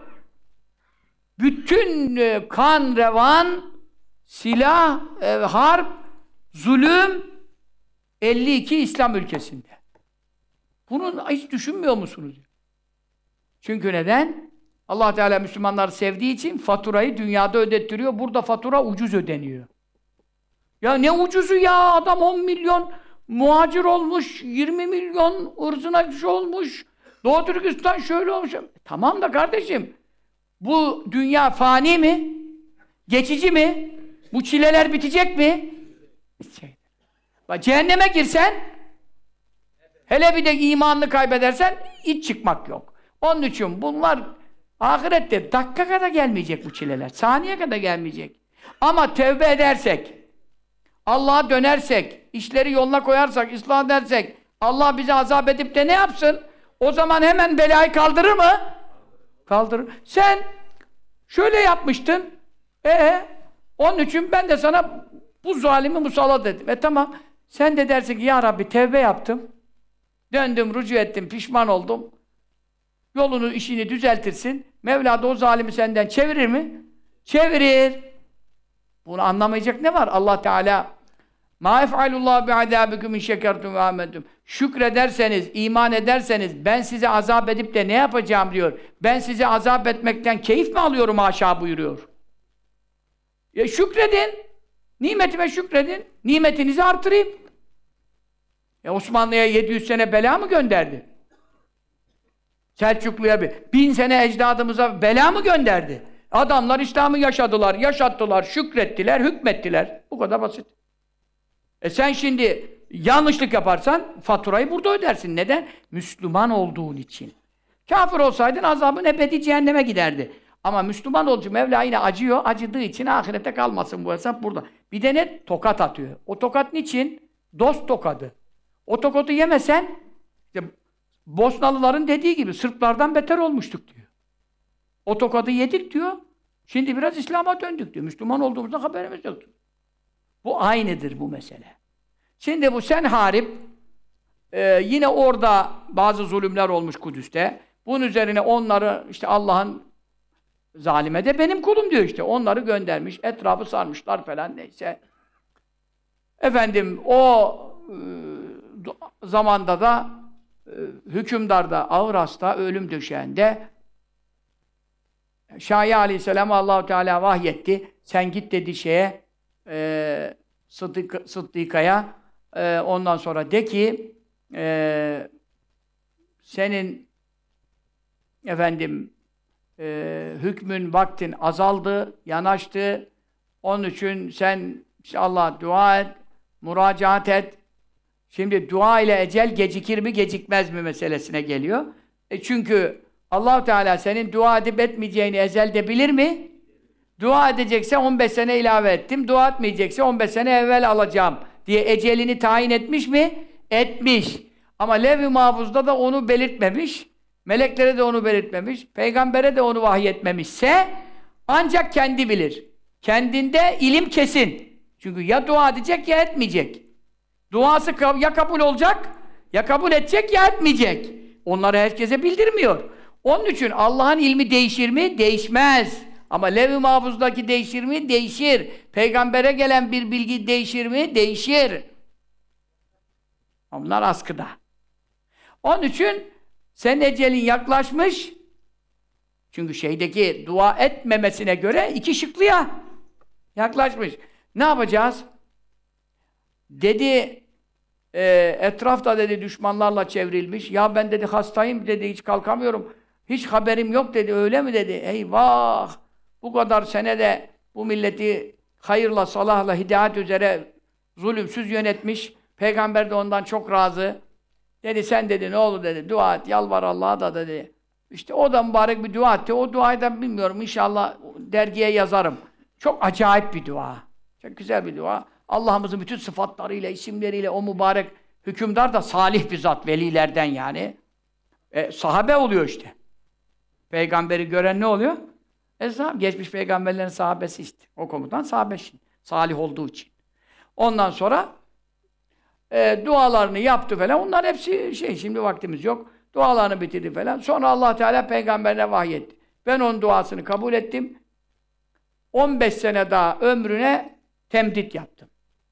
Bütün e, kan, revan, silah, e, harp, zulüm elli iki İslam ülkesinde. Bunu hiç düşünmüyor musunuz? Çünkü neden? Allah Teala Müslümanları sevdiği için faturayı dünyada ödettiriyor. Burada fatura ucuz ödeniyor. Ya ne ucuzu ya? Adam on milyon muhacir olmuş, yirmi milyon ırzına kişi olmuş. Doğu Türkistan şöyle olmuş. Tamam da kardeşim, bu dünya fani mi? Geçici mi? Bu çileler bitecek mi? Bitecek. Bak cehenneme girsen, hele bir de imanını kaybedersen hiç çıkmak yok. Onun için bunlar ahirette dakika kadar gelmeyecek bu çileler. Saniye kadar gelmeyecek. Ama tevbe edersek, Allah'a dönersek, işleri yoluna koyarsak, ıslah edersek, Allah bizi azap edip de ne yapsın? O zaman hemen belayı kaldırır mı? Kaldırır. Sen şöyle yapmıştın. Ee, onun için ben de sana bu zalimi musallat ettim. E tamam. Sen de dersin ki ya Rabbi tevbe yaptım. Döndüm, rücu ettim, pişman oldum. Yolunu, işini düzeltirsin. Mevla da o zalimi senden çevirir mi? Çevirir. Bunu anlamayacak ne var? Allah Teala مَا يَفْعَلُ اللّٰهُ بِعَذَابِكُمْ اِنْ شَكَرْتُمْ وَاَمَنْتُمْ Şükrederseniz, iman ederseniz ben size azap edip de ne yapacağım diyor. Ben size azap etmekten keyif mi alıyorum haşa buyuruyor. Ya şükredin. Nimetime şükredin. Nimetinizi artırayım. E Osmanlı'ya yedi yüz sene bela mı gönderdi? Selçuklu'ya bir bin sene ecdadımıza bela mı gönderdi? Adamlar İslam'ı yaşadılar, yaşattılar, şükrettiler, hükmettiler. Bu kadar basit. E sen şimdi yanlışlık yaparsan faturayı burada ödersin. Neden? Müslüman olduğun için. Kafir olsaydın azabın ebedi cehenneme giderdi. Ama Müslüman olduğu Mevla yine acıyor. Acıdığı için ahirete kalmasın bu hesap burada. Bir de ne? Tokat atıyor. O tokat niçin? Dost tokadı. O tokatı yemesen işte Bosnalıların dediği gibi Sırplardan beter olmuştuk diyor. O tokadı yedik diyor. Şimdi biraz İslam'a döndük diyor. Müslüman olduğumuzda haberimiz yoktu. Bu aynıdır bu mesele. Şimdi bu Senharip e, yine orada bazı zulümler olmuş Kudüs'te. Bunun üzerine onları işte Allah'ın zalime de benim kulum diyor işte. Onları göndermiş. Etrafı sarmışlar falan neyse. Efendim o e, zamanda da e, hükümdar da ağır hasta ölüm döşeğinde Şahi Aleyhisselam'a Allah-u Teala vahyetti. Sen git dedi şeye e, Sıddık, Sıddıka'ya e, ondan sonra de ki e, senin efendim e, hükmün, vaktin azaldı, yanaştı. Onun için sen işte Allah'a dua et, müracaat et. Şimdi dua ile ecel gecikir mi, gecikmez mi meselesine geliyor. E çünkü Allah-u Teala senin dua edip etmeyeceğini ezelde bilir mi? Dua edecekse on beş sene ilave ettim, dua etmeyecekse on beş sene evvel alacağım diye ecelini tayin etmiş mi? Etmiş. Ama Levh-i Mahfuz'da da onu belirtmemiş, meleklere de onu belirtmemiş, peygambere de onu vahyetmemişse ancak kendi bilir. Kendinde ilim kesin. Çünkü ya dua edecek ya etmeyecek. Duası ya kabul olacak, ya kabul edecek ya etmeyecek. Onları herkese bildirmiyor. Onun için Allah'ın ilmi değişir mi? Değişmez. Ama Levh-i Mahfuz'daki değişir mi? Değişir. Peygambere gelen bir bilgi değişir mi? Değişir. Onlar askıda. Onun için senin ecelin yaklaşmış. Çünkü şeydeki dua etmemesine göre iki şıklıya yaklaşmış. Ne yapacağız? Dedi, e, etrafta dedi düşmanlarla çevrilmiş. Ya ben dedi hastayım dedi, hiç kalkamıyorum. Hiç haberim yok dedi, öyle mi dedi. Eyvah! Bu kadar senede bu milleti hayırla, salahla, hidayet üzere zulümsüz yönetmiş. Peygamber de ondan çok razı. Dedi sen dedi ne olur dedi, dua et, yalvar Allah'a da dedi. İşte o da mübarek bir dua etti. O duayı da bilmiyorum, inşallah dergiye yazarım. Çok acayip bir dua. Çok güzel bir dua. Allah'ımızın bütün sıfatlarıyla, isimleriyle o mübarek hükümdar da salih bir zat, velilerden yani. E, sahabe oluyor işte. Peygamberi gören ne oluyor? E, geçmiş peygamberlerin sahabesi işte. O komutan sahabe şimdi. Salih olduğu için. Ondan sonra e, dualarını yaptı falan. Onlar hepsi şey, şimdi vaktimiz yok. Dualarını bitirdi falan. Sonra Allah Teala peygamberine vahyetti. Ben onun duasını kabul ettim. on beş sene daha ömrüne temdit yaptım.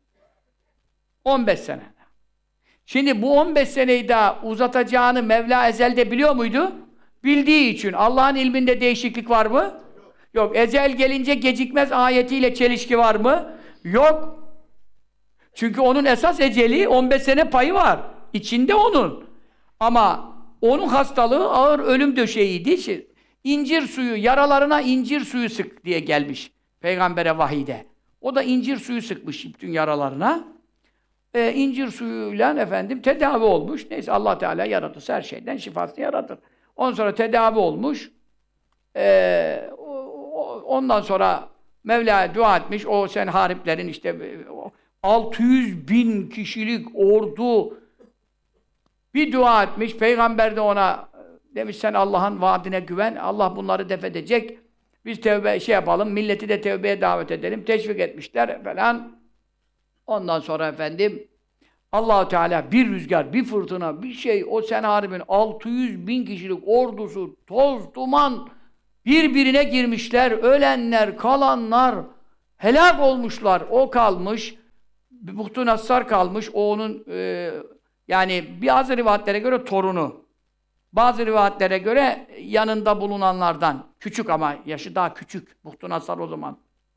on beş sene. Şimdi bu on beş seneyi daha uzatacağını Mevla ezelde biliyor muydu? Bildiği için. Allah'ın ilminde değişiklik var mı? Yok. Yok. Ecel gelince gecikmez ayetiyle çelişki var mı? Yok. Çünkü onun esas eceli on beş sene payı var. İçinde onun. Ama onun hastalığı ağır ölüm döşeğiydi. İncir suyu, yaralarına incir suyu sık diye gelmiş Peygamber'e vahide. O da incir suyu sıkmış bütün yaralarına. Ee, incir suyuyla efendim tedavi olmuş. Neyse Allah Teala yaratırsa her şeyden şifasını yaratır. Ondan sonra tedavi olmuş. Ee, ondan sonra Mevla'ya dua etmiş. O Senhariplerin işte altı yüz bin kişilik ordu bir dua etmiş. Peygamber de ona demiş sen Allah'ın vaadine güven. Allah bunları def edecek. Biz tevbe şey yapalım. Milleti de tevbeye davet edelim. Teşvik etmişler falan. Ondan sonra efendim Allah-u Teala bir rüzgar, bir fırtına, bir şey, o Senharib'in altı yüz bin kişilik ordusu, toz, duman, birbirine girmişler, ölenler, kalanlar, helak olmuşlar. O kalmış, Buhtu Nassar kalmış, o onun e, yani bazı rivayetlere göre torunu, bazı rivayetlere göre yanında bulunanlardan, küçük ama yaşı daha küçük, Buhtu Nassar o zaman.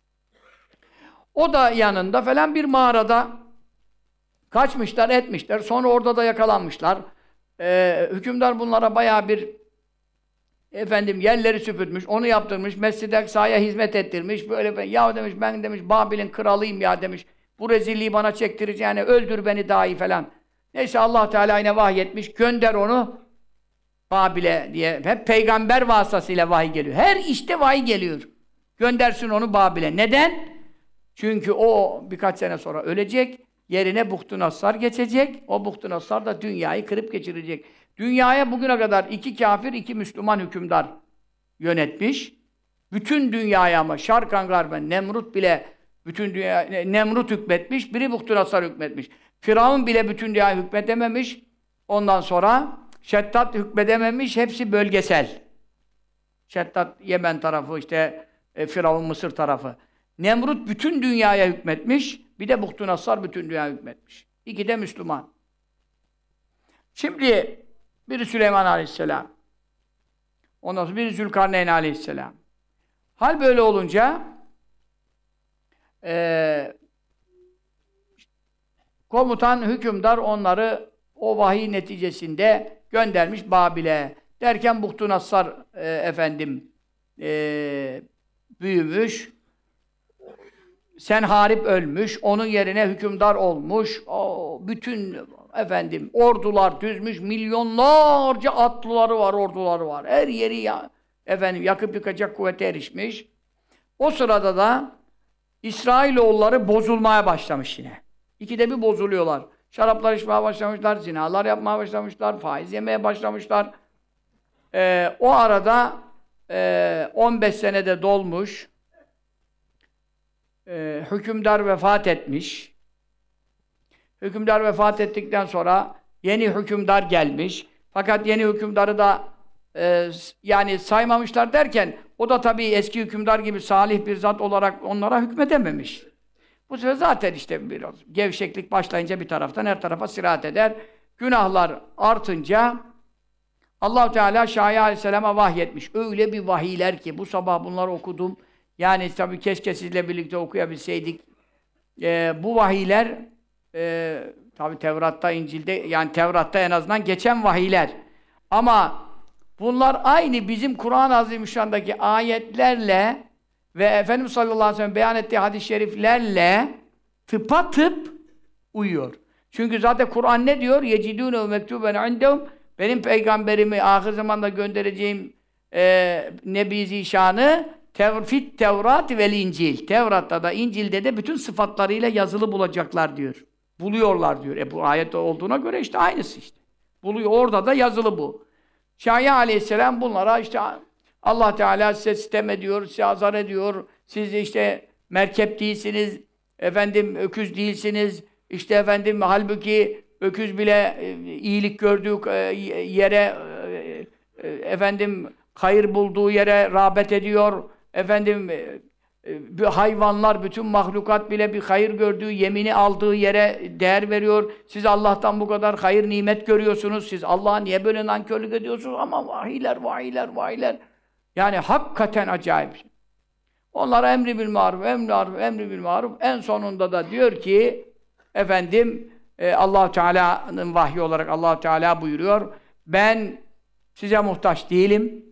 O da yanında falan bir mağarada kaçmışlar, etmişler. Sonra orada da yakalanmışlar. Ee, hükümdar bunlara bayağı bir efendim yerleri süpürtmüş, onu yaptırmış, Mescid-i Aksa'ya hizmet ettirmiş. Böyle ben, ya demiş, ben demiş Babil'in kralıyım ya demiş. Bu rezilliği bana çektireceğine öldür beni dahi falan. Neyse Allah Teala yine vahyetmiş. Gönder onu Babil'e diye. Hep peygamber vasıtasıyla vahiy geliyor. Her işte vahiy geliyor. Göndersin onu Babil'e. Neden? Çünkü o birkaç sene sonra ölecek. Yerine Buhtu Nassar geçecek. O Buhtu Nassar da dünyayı kırıp geçirecek. Dünyaya bugüne kadar iki kafir, iki Müslüman hükümdar yönetmiş. Bütün dünyaya ama şarkan garben, Nemrut bile bütün dünya Nemrut hükmetmiş. Biri Buhtu Nassar hükmetmiş. Firavun bile bütün dünyayı hükmedememiş. Ondan sonra Şeddat hükmedememiş. Hepsi bölgesel. Şeddat Yemen tarafı, işte e, Firavun Mısır tarafı. Nemrut bütün dünyaya hükmetmiş. Bir de Buhtu Nassar bütün dünyaya hükmetmiş. İki de Müslüman. Şimdi biri Süleyman Aleyhisselam. Ondan sonra biri Zülkarneyn Aleyhisselam. Hal böyle olunca e, komutan, hükümdar onları o vahiy neticesinde göndermiş Babil'e. Derken Buhtu Nassar e, efendim e, büyümüş. Senharib ölmüş, onun yerine hükümdar olmuş. O, bütün efendim ordular düzmüş, milyonlarca atlıları var, orduları var. Her yeri ya, efendim yakıp yıkacak kuvvete erişmiş. O sırada da İsrailoğulları bozulmaya başlamış yine. İkide bir bozuluyorlar. Şaraplar içmeye başlamışlar, zinalar yapmaya başlamışlar, faiz yemeye başlamışlar. Ee, o arada e, on beş senede dolmuş. Ee, hükümdar vefat etmiş. Hükümdar vefat ettikten sonra yeni hükümdar gelmiş. Fakat yeni hükümdarı da e, yani saymamışlar derken o da tabii eski hükümdar gibi salih bir zat olarak onlara hükmedememiş. Bu sefer zaten işte biraz gevşeklik başlayınca bir taraftan her tarafa sirayet eder. Günahlar artınca Allah-u Teala Şahya Aleyhisselam'a vahyetmiş. Öyle bir vahiyler ki bu sabah bunları okudum. Yani tabii keşke sizle birlikte okuyabilseydik. Ee, bu vahiyler e, tabii Tevrat'ta, İncil'de, yani Tevrat'ta en azından geçen vahiyler. Ama bunlar aynı bizim Kur'an-ı Azimüşşan'daki ayetlerle ve Efendimiz sallallahu aleyhi ve sellem beyan ettiği hadis-i şeriflerle tıpatıp uyuyor. Çünkü zaten Kur'an ne diyor? يَجِدُونَ مَكْتُوبًا عِنْدَهُمْ Benim peygamberimi ahir zamanda göndereceğim e, Nebi Zişan'ı Tevfit Tevrat ve İncil. Tevrat'ta da İncil'de de bütün sıfatlarıyla yazılı bulacaklar diyor. Buluyorlar diyor. E bu ayette olduğuna göre işte aynısı işte. Buluyor. Orada da yazılı bu. Şahya Aleyhisselam bunlara işte Allah Teala size sitem ediyor, size azar ediyor. Siz işte merkep değilsiniz, efendim öküz değilsiniz. İşte efendim halbuki öküz bile e, iyilik gördüğü e, yere e, e, efendim hayır bulduğu yere rağbet ediyor. Efendim e, e, hayvanlar, bütün mahlukat bile bir hayır gördüğü, yemini aldığı yere değer veriyor. Siz Allah'tan bu kadar hayır nimet görüyorsunuz. Siz Allah'a niye böyle nankörlük ediyorsunuz? Ama vahiyler, vahiyler, vahiyler. Yani hakikaten acayip. Onlara emri bil maruf, emri maruf, emri bil maruf. En sonunda da diyor ki efendim e, Allah Teala'nın vahyi olarak Allah Teala buyuruyor. Ben size muhtaç değilim.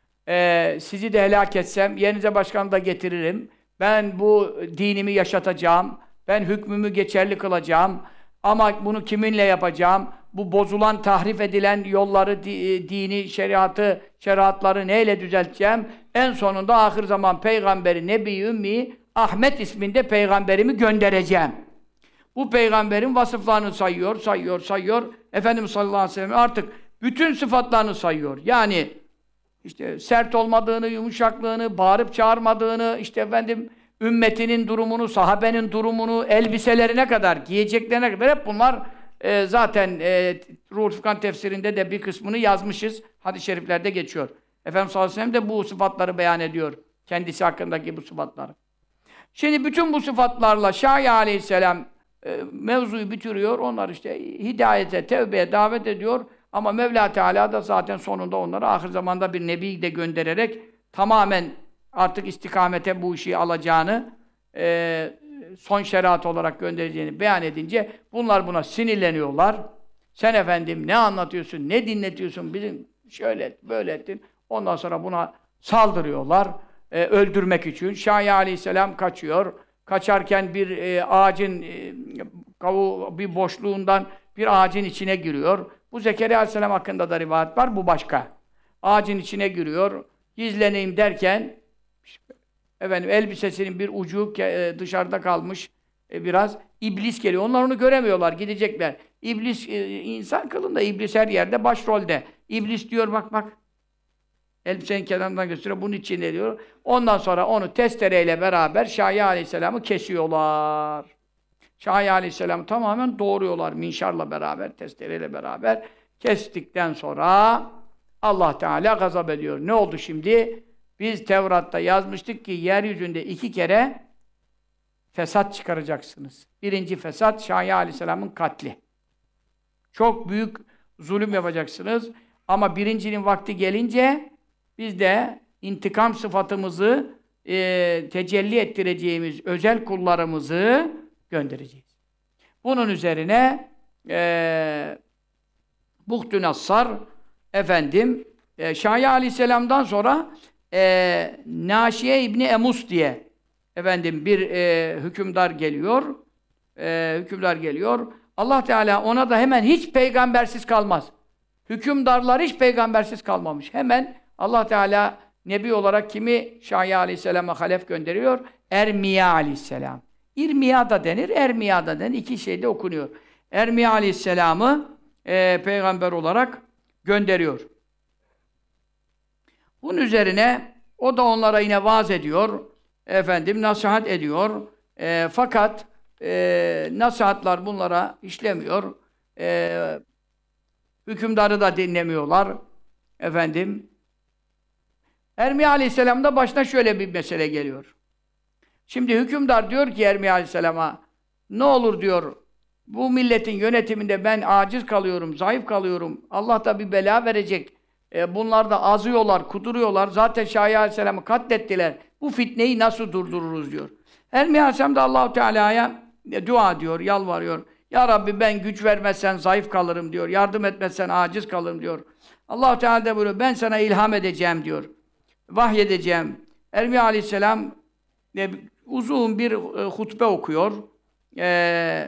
Ee, sizi de helak etsem, yerinize başkanı da getiririm. Ben bu dinimi yaşatacağım. Ben hükmümü geçerli kılacağım. Ama bunu kiminle yapacağım? Bu bozulan, tahrif edilen yolları, di, dini, şeriatı, şeriatları neyle düzelteceğim? En sonunda ahir zaman peygamberi, Nebi Ümmi, Ahmet isminde peygamberimi göndereceğim. Bu peygamberin vasıflarını sayıyor, sayıyor, sayıyor. Efendimiz sallallahu aleyhi ve sellem artık bütün sıfatlarını sayıyor. Yani İşte sert olmadığını, yumuşaklığını, bağırıp çağırmadığını, işte efendim ümmetinin durumunu, sahabenin durumunu, elbiselerine kadar, giyeceklerine kadar hep bunlar e, zaten e, Ruhul Furkan tefsirinde de bir kısmını yazmışız. Hadis-i şeriflerde geçiyor. Efendimiz sallallahu aleyhi ve sellem de bu sıfatları beyan ediyor. Kendisi hakkındaki bu sıfatları. Şimdi bütün bu sıfatlarla Şahi aleyhisselam e, mevzuyu bitiriyor. Onlar işte hidayete, tevbeye davet ediyor. Ama Mevla Teala da zaten sonunda onları ahir zamanda bir nebi de göndererek tamamen artık istikamete bu işi alacağını, e, son şeriat olarak göndereceğini beyan edince bunlar buna sinirleniyorlar. Sen efendim ne anlatıyorsun, ne dinletiyorsun, bizim şöyle böyle ettin. Ondan sonra buna saldırıyorlar. E, öldürmek için. Şahi aleyhisselam kaçıyor. Kaçarken bir e, ağacın e, kavu bir boşluğundan bir ağacın içine giriyor. Bu Zekeriya aleyhisselam hakkında da rivayet var. Bu başka. Ağacın içine giriyor. Gizleneyim derken efendim elbisesinin bir ucu e, dışarıda kalmış e, biraz. İblis geliyor. Onlar onu göremiyorlar. Gidecekler. İblis e, insan kılında. İblis her yerde başrolde. İblis diyor bak bak. Elbisenin kenarından gösteriyor. Bunun için ne diyor? Ondan sonra onu testereyle beraber Şahi aleyhisselamı kesiyorlar. Şahi aleyhisselamı tamamen doğruyorlar. Minşarla beraber, testereyle beraber. Kestikten sonra Allah Teala gazap ediyor. Ne oldu şimdi? Biz Tevrat'ta yazmıştık ki yeryüzünde iki kere fesat çıkaracaksınız. Birinci fesat Şahi aleyhisselamın katli. Çok büyük zulüm yapacaksınız. Ama birincinin vakti gelince biz de intikam sıfatımızı e, tecelli ettireceğimiz özel kullarımızı göndereceğiz. Bunun üzerine e, Buhtü Nassar efendim e, Şahi aleyhisselamdan sonra e, Naşiye İbni Emus diye efendim bir e, hükümdar geliyor. E, hükümdar geliyor. Allah Teala ona da hemen hiç peygambersiz kalmaz. Hükümdarlar hiç peygambersiz kalmamış. Hemen Allah Teala nebi olarak kimi Şahi aleyhisselama halef gönderiyor? Ermiya aleyhisselam. İrmiya da denir, Ermiya da denir. İki şeyde okunuyor. Ermiya aleyhisselamı e, peygamber olarak gönderiyor. Bunun üzerine o da onlara yine vaaz ediyor. Efendim nasihat ediyor. E, fakat e, nasihatlar bunlara işlemiyor. E, hükümdarı da dinlemiyorlar. Efendim Ermiya aleyhisselam'da başına şöyle bir mesele geliyor. Şimdi hükümdar diyor ki Ermiya aleyhisselama ne olur diyor bu milletin yönetiminde ben aciz kalıyorum, zayıf kalıyorum. Allah da bir bela verecek. E, bunlar da azıyorlar, kuduruyorlar. Zaten Şahi aleyhisselamı katlettiler. Bu fitneyi nasıl durdururuz diyor. Ermiya aleyhisselam da Allah-u Teala'ya e, dua diyor, yalvarıyor. Ya Rabbi ben güç vermezsen zayıf kalırım diyor. Yardım etmezsen aciz kalırım diyor. Allah-u Teala da buyuruyor ben sana ilham edeceğim diyor. Vahyedeceğim. Ermiya aleyhisselam e, uzun bir e, hutbe okuyor. E,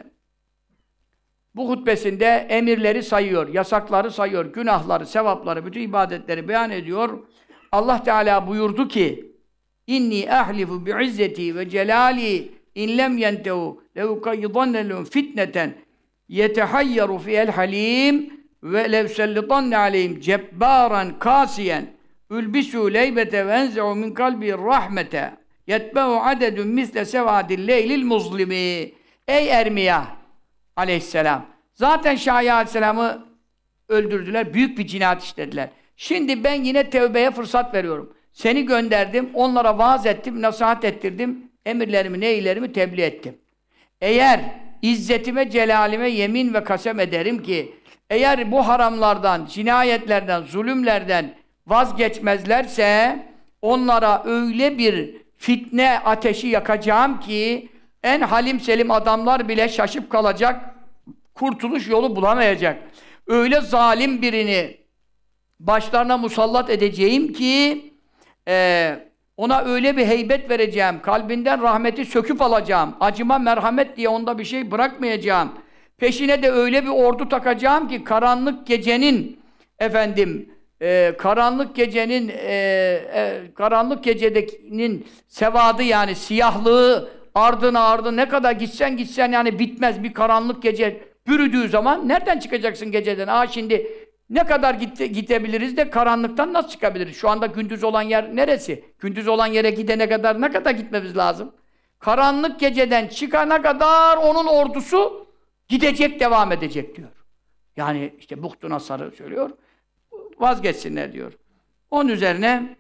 bu hutbesinde emirleri sayıyor, yasakları sayıyor, günahları, sevapları, bütün ibadetleri beyan ediyor. Allah Teala buyurdu ki İnni ahlifu bi'izzeti ve celali in lem yentehu levkayidanne lehum fitneten yetehayyaru fiyel halim ve levsellitanne aleyhim cebbaran kasiyen ülbisû leybete ve enze'u min kalbi rahmete yetbe'u adedun misle sevadil leylil muzlimi. Ey Ermiya aleyhisselam! Zaten Şahi aleyhisselamı öldürdüler, büyük bir cinayet işlediler. Şimdi ben yine tevbeye fırsat veriyorum. Seni gönderdim, onlara vaaz ettim, nasihat ettirdim, emirlerimi, neylerimi tebliğ ettim. Eğer izzetime, celalime yemin ve kasem ederim ki, eğer bu haramlardan, cinayetlerden, zulümlerden vazgeçmezlerse, onlara öyle bir fitne ateşi yakacağım ki, en halim selim adamlar bile şaşıp kalacak, kurtuluş yolu bulamayacak. Öyle zalim birini başlarına musallat edeceğim ki, e, ona öyle bir heybet vereceğim, kalbinden rahmeti söküp alacağım, acıma, merhamet diye onda bir şey bırakmayacağım. Peşine de öyle bir ordu takacağım ki, karanlık gecenin, efendim, e, karanlık gecenin, e, e, karanlık gecenin sevadı yani siyahlığı, ardına ardı ne kadar gitsen gitsen yani bitmez bir karanlık gece bürüdüğü zaman nereden çıkacaksın geceden? Aa şimdi ne kadar gite, gidebiliriz de karanlıktan nasıl çıkabiliriz? Şu anda gündüz olan yer neresi? Gündüz olan yere gidene kadar ne kadar gitmemiz lazım? Karanlık geceden çıkana kadar onun ordusu Gidecek, devam edecek diyor. Yani işte Buhtu Nasar'ı söylüyor. Vazgeçsinler diyor. Onun üzerine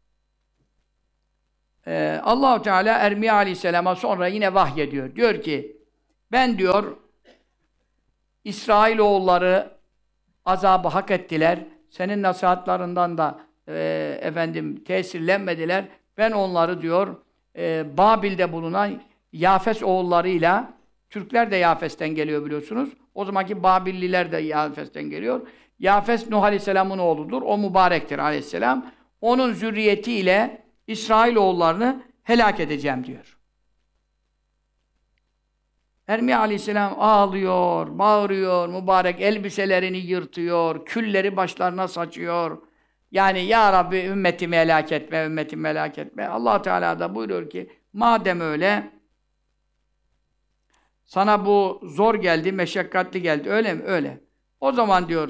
e, Allah-u Teala Ermiye Aleyhisselam'a sonra yine vahyediyor. Diyor ki ben diyor İsrailoğulları azabı hak ettiler. Senin nasihatlarından da e, efendim tesirlenmediler. Ben onları diyor e, Babil'de bulunan Yafes oğullarıyla, Türkler de Yafes'ten geliyor biliyorsunuz. O zamanki Babilliler de Yafes'ten geliyor. Yafes Nuh Aleyhisselam'ın oğludur. O mübarektir Aleyhisselam. Onun zürriyetiyle İsrailoğullarını helak edeceğim diyor. Ermiye Aleyhisselam ağlıyor, bağırıyor, mübarek elbiselerini yırtıyor, külleri başlarına saçıyor. Yani ya Rabbi ümmetimi helak etme, ümmetimi helak etme. Allah Teala da buyuruyor ki madem öyle sana bu zor geldi, meşakkatli geldi. Öyle mi? Öyle. O zaman diyor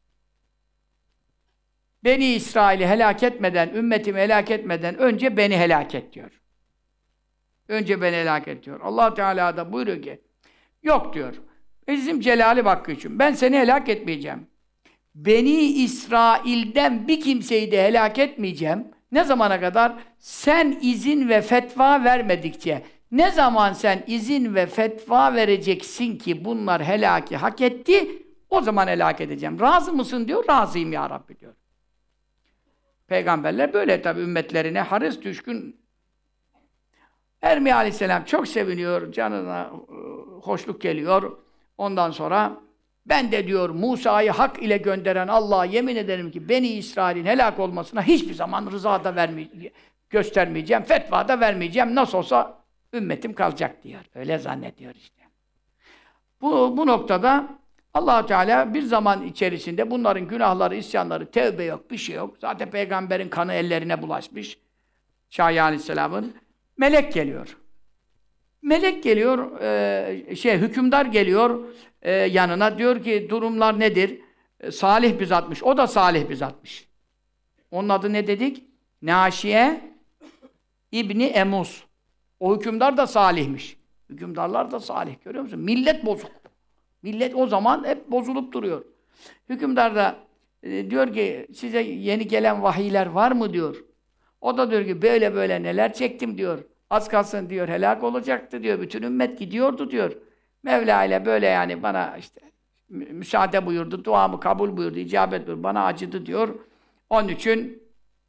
Beni İsrail'i helak etmeden, ümmetimi helak etmeden önce beni helak et diyor. Önce beni helak et diyor. Allah Teala da buyuruyor ki yok diyor. Bizim celali hakkı için ben seni helak etmeyeceğim. Beni İsrail'den bir kimseyi de helak etmeyeceğim. Ne zamana kadar? Sen izin ve fetva vermedikçe. Ne zaman sen izin ve fetva vereceksin ki bunlar helaki hak etti, o zaman helak edeceğim. Razı mısın diyor, razıyım ya Rabbi diyor. Peygamberler böyle tabi ümmetlerine haris düşkün. Ermiye Aleyhisselam çok seviniyor, canına hoşluk geliyor. Ondan sonra ben de diyor Musa'yı hak ile gönderen Allah'a yemin ederim ki Beni İsrail'in helak olmasına hiçbir zaman rıza da vermeyeceğim, göstermeyeceğim, fetva da vermeyeceğim. Nasıl olsa ümmetim kalacak diyor. Öyle zannediyor işte. Bu, bu noktada Allah Teala bir zaman içerisinde bunların günahları, isyanları, tevbe yok, bir şey yok. Zaten peygamberin kanı ellerine bulaşmış. Şahi Aleyhisselam'ın. Melek geliyor. Melek geliyor, e, şey hükümdar geliyor e, yanına. Diyor ki durumlar nedir? E, Salih bir zatmış. O da Salih bir zatmış. Onun adı ne dedik? Naşiye İbni Emuz. O hükümdar da salihmiş. Hükümdarlar da salih. Görüyor musun? Millet bozuk. Millet o zaman hep bozulup duruyor. Hükümdar da e, diyor ki size yeni gelen vahiyler var mı diyor. O da diyor ki böyle böyle neler çektim diyor. Az kalsın diyor helak olacaktı diyor. Bütün ümmet gidiyordu diyor. Mevla ile böyle yani bana işte müsaade buyurdu. Duamı kabul buyurdu. İcabet buyurdu. Bana acıdı diyor. Onun için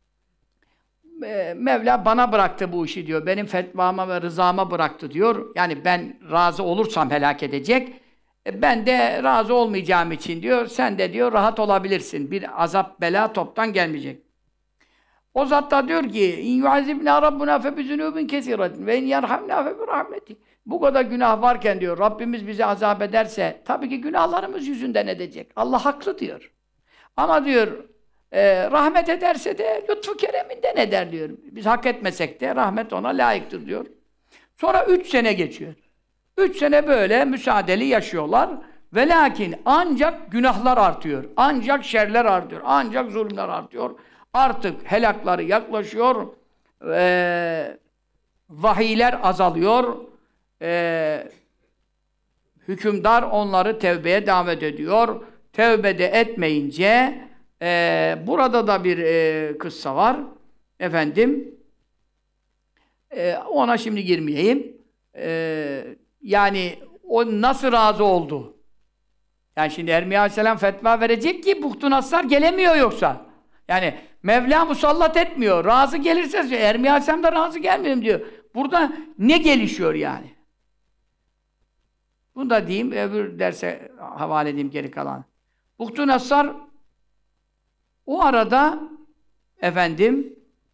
Mevla bana bıraktı bu işi diyor. Benim fetvama ve rızama bıraktı diyor. Yani ben razı olursam helak edecek. Ben de razı olmayacağım için diyor. Sen de diyor rahat olabilirsin. Bir azap bela toptan gelmeyecek. O zat da diyor ki İn yuazibna rabbuna fe bizunubin kesiratin ve in yerhamna fe bi rahmeti. Bu kadar günah varken diyor Rabbimiz bizi azap ederse tabii ki günahlarımız yüzünden edecek. Allah haklı diyor. Ama diyor e, rahmet ederse de lütfu kereminden eder diyor. Biz hak etmesek de rahmet ona layıktır diyor. Sonra üç sene geçiyor. Üç sene böyle müsaadeli yaşıyorlar. Ve lakin ancak günahlar artıyor. Ancak şerler artıyor. Ancak zulümler artıyor. Artık helakları yaklaşıyor. Ee, vahiyler azalıyor. Ee, hükümdar onları tevbeye davet ediyor. Tevbede etmeyince e, burada da bir e, kıssa var. Efendim e, ona şimdi girmeyeyim. E, yani o nasıl razı oldu? Yani şimdi Ermiye Aleyhisselam fetva verecek ki Buhtu Nassar gelemiyor yoksa. Yani Mevla musallat etmiyor. Razı gelirse Ermiye Aleyhisselam da razı gelmiyorum diyor. Burada ne gelişiyor yani? Bunu da diyeyim, öbür derse havale edeyim geri kalan. Buhtu Nassar o arada efendim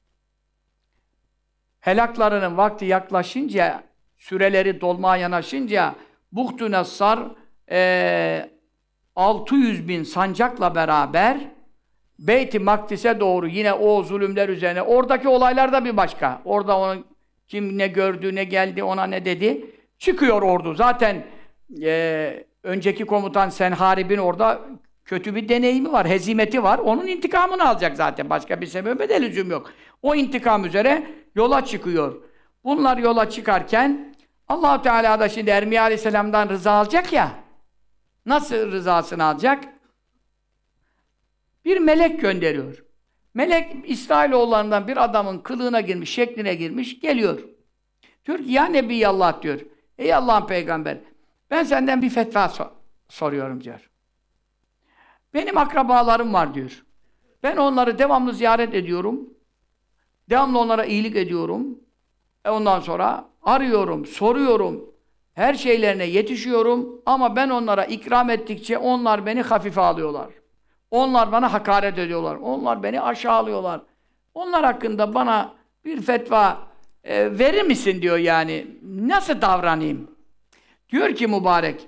helaklarının vakti yaklaşınca, süreleri dolmaya yanaşınca Buhtu Nassar e, altı yüz bin sancakla beraber Beyt-i Makdis'e doğru yine o zulümler üzerine, oradaki olaylar da bir başka. Orada onun kim ne gördü, ne geldi, ona ne dedi. Çıkıyor ordu. Zaten e, önceki komutan Senharib'in orada kötü bir deneyimi var, hezimeti var. Onun intikamını alacak zaten. Başka bir sebebe de lüzum yok. O intikam üzere yola çıkıyor. Bunlar yola çıkarken Allah-u Teala da şimdi Ermiye Aleyhisselam'dan rıza alacak ya. Nasıl rızasını alacak? Bir melek gönderiyor. Melek İsrailoğullarından bir adamın kılığına girmiş, şekline girmiş, geliyor. Diyor ki ya Nebiyallah diyor. Ey Allah'ın peygamber, ben senden bir fetva sor soruyorum diyor. Benim akrabalarım var diyor. Ben onları devamlı ziyaret ediyorum. Devamlı onlara iyilik ediyorum. E ondan sonra arıyorum, soruyorum. Her şeylerine yetişiyorum. Ama ben onlara ikram ettikçe onlar beni hafife alıyorlar. Onlar bana hakaret ediyorlar. Onlar beni aşağılıyorlar. Onlar hakkında bana bir fetva e, verir misin diyor yani. Nasıl davranayım? Diyor ki mübarek,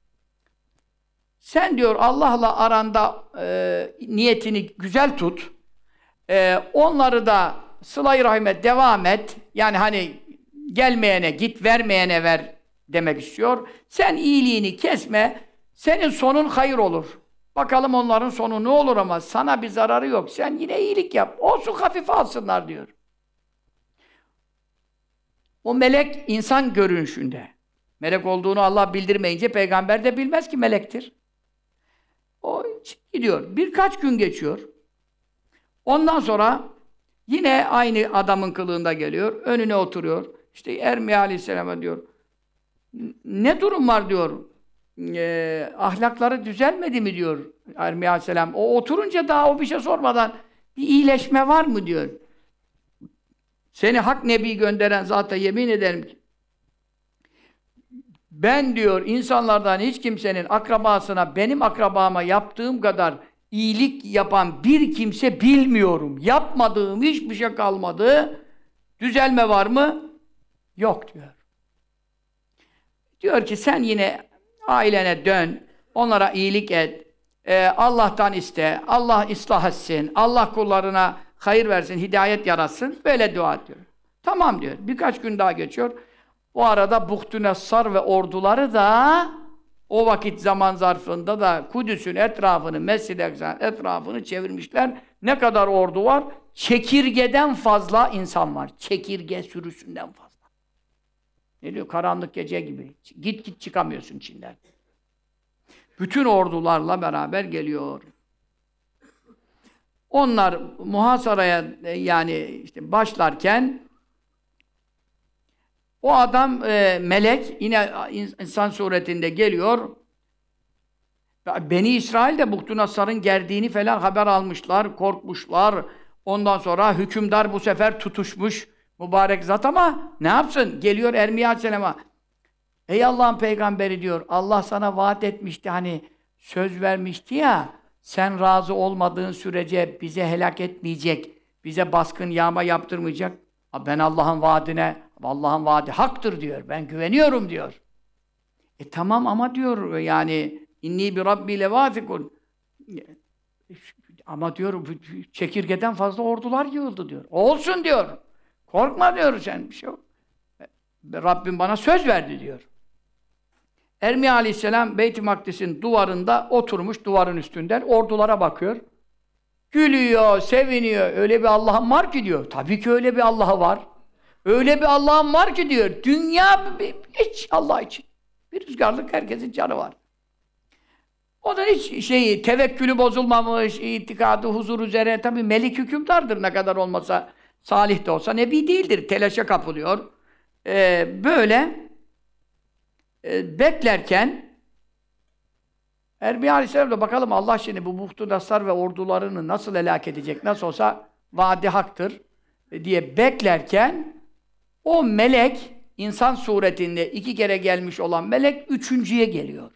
sen diyor Allah'la aranda e, niyetini güzel tut. E, onları da sıla-i rahime devam et. Yani hani gelmeyene git, vermeyene ver demek istiyor. Sen iyiliğini kesme, senin sonun hayır olur. Bakalım onların sonu ne olur ama sana bir zararı yok. Sen yine iyilik yap. Olsun hafife alsınlar diyor. O melek insan görünüşünde. Melek olduğunu Allah bildirmeyince peygamber de bilmez ki melektir. O gidiyor. Birkaç gün geçiyor. Ondan sonra yine aynı adamın kılığında geliyor. Önüne oturuyor. İşte Ermiye Aleyhisselam'a diyor. Ne durum var diyor. E, ahlakları düzelmedi mi diyor Ermiye Aleyhisselam. O oturunca daha o bir şey sormadan bir iyileşme var mı diyor. Seni hak nebi gönderen zata yemin ederim ki ben diyor insanlardan hiç kimsenin akrabasına benim akrabama yaptığım kadar iyilik yapan bir kimse bilmiyorum. Yapmadığım hiçbir şey kalmadı. Düzelme var mı? Yok diyor. Diyor ki sen yine ailene dön, onlara iyilik et, ee, Allah'tan iste, Allah ıslah etsin, Allah kullarına hayır versin, hidayet yaratsın, böyle dua ediyor. Tamam diyor. Birkaç gün daha geçiyor. O arada Buhtüneссar ve orduları da o vakit zaman zarfında da Kudüs'ün etrafını, Mescid-i Aksa'nın etrafını çevirmişler. Ne kadar ordu var? Çekirgeden fazla insan var. Çekirge sürüsünden fazla. Ne diyor? Karanlık gece gibi. Git git çıkamıyorsun içinden. Bütün ordularla beraber geliyor. Onlar muhasaraya yani işte başlarken o adam e, melek yine insan suretinde geliyor. Beni İsrail de Buhtüneссar'ın geldiğini falan haber almışlar, korkmuşlar. Ondan sonra hükümdar bu sefer tutuşmuş mübarek zat ama ne yapsın? Geliyor Ermiye Aleyhisselam'a. Ey Allah'ın peygamberi diyor. Allah sana vaat etmişti hani söz vermişti ya. Sen razı olmadığın sürece bize helak etmeyecek, bize baskın yağma yaptırmayacak. Ben Allah'ın vaadine, Allah'ın vaadi haktır diyor. Ben güveniyorum diyor. E tamam ama diyor yani inni bi rabbi levafikun. Ama diyor çekirgeden fazla ordular yığıldı diyor. Olsun diyor. Korkma diyor sen bir şey yok. Rabbim bana söz verdi diyor. Ermiye Aleyhisselam Beyt-i Makdis'in duvarında oturmuş duvarın üstünden ordulara bakıyor. Gülüyor, seviniyor. Öyle bir Allah'ım var ki diyor. Tabii ki öyle bir Allah'ı var. Öyle bir Allah'ım var ki diyor. Dünya hiç Allah için. Bir rüzgarlık herkesin canı var. O da hiç şeyi, tevekkülü bozulmamış, itikadı, huzur üzere. Tabii melik hükümdardır ne kadar olmasa. Salih de olsa nebi değildir. Telaşa kapılıyor. Ee, böyle e, beklerken Ermiye Aleyhisselam da bakalım Allah şimdi bu Buhtüneссar ve ordularını nasıl helak edecek, nasıl olsa vaadi haktır e, diye beklerken o melek, insan suretinde iki kere gelmiş olan melek üçüncüye geliyor.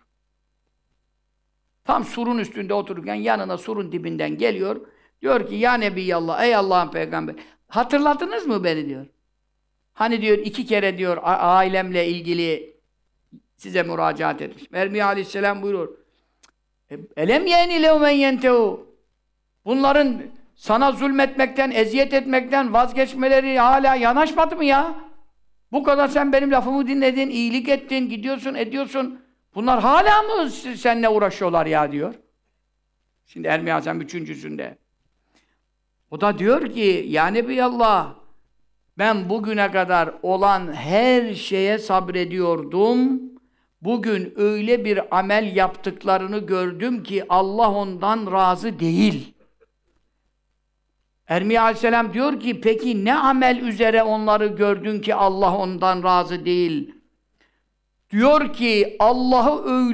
Tam surun üstünde otururken yanına surun dibinden geliyor. Diyor ki ya Nebiyallah, ey Allah'ın peygamberi hatırladınız mı beni diyor. Hani diyor iki kere diyor ailemle ilgili size müracaat etmiş. Ermiye Aleyhisselam buyuruyor. Elem yeni levmen yentehu. Bunların sana zulmetmekten, eziyet etmekten vazgeçmeleri hala yanaşmadı mı ya? Bu kadar sen benim lafımı dinledin, iyilik ettin, gidiyorsun, ediyorsun. Bunlar hala mı seninle uğraşıyorlar ya diyor. Şimdi Ermiye Aleyhisselam üçüncüsünde. O da diyor ki ya Nebiyallah ben bugüne kadar olan her şeye sabrediyordum. Bugün öyle bir amel yaptıklarını gördüm ki Allah ondan razı değil. Ermiye Aleyhisselam diyor ki, peki ne amel üzere onları gördün ki Allah ondan razı değil? Diyor ki, Allah'ı öyle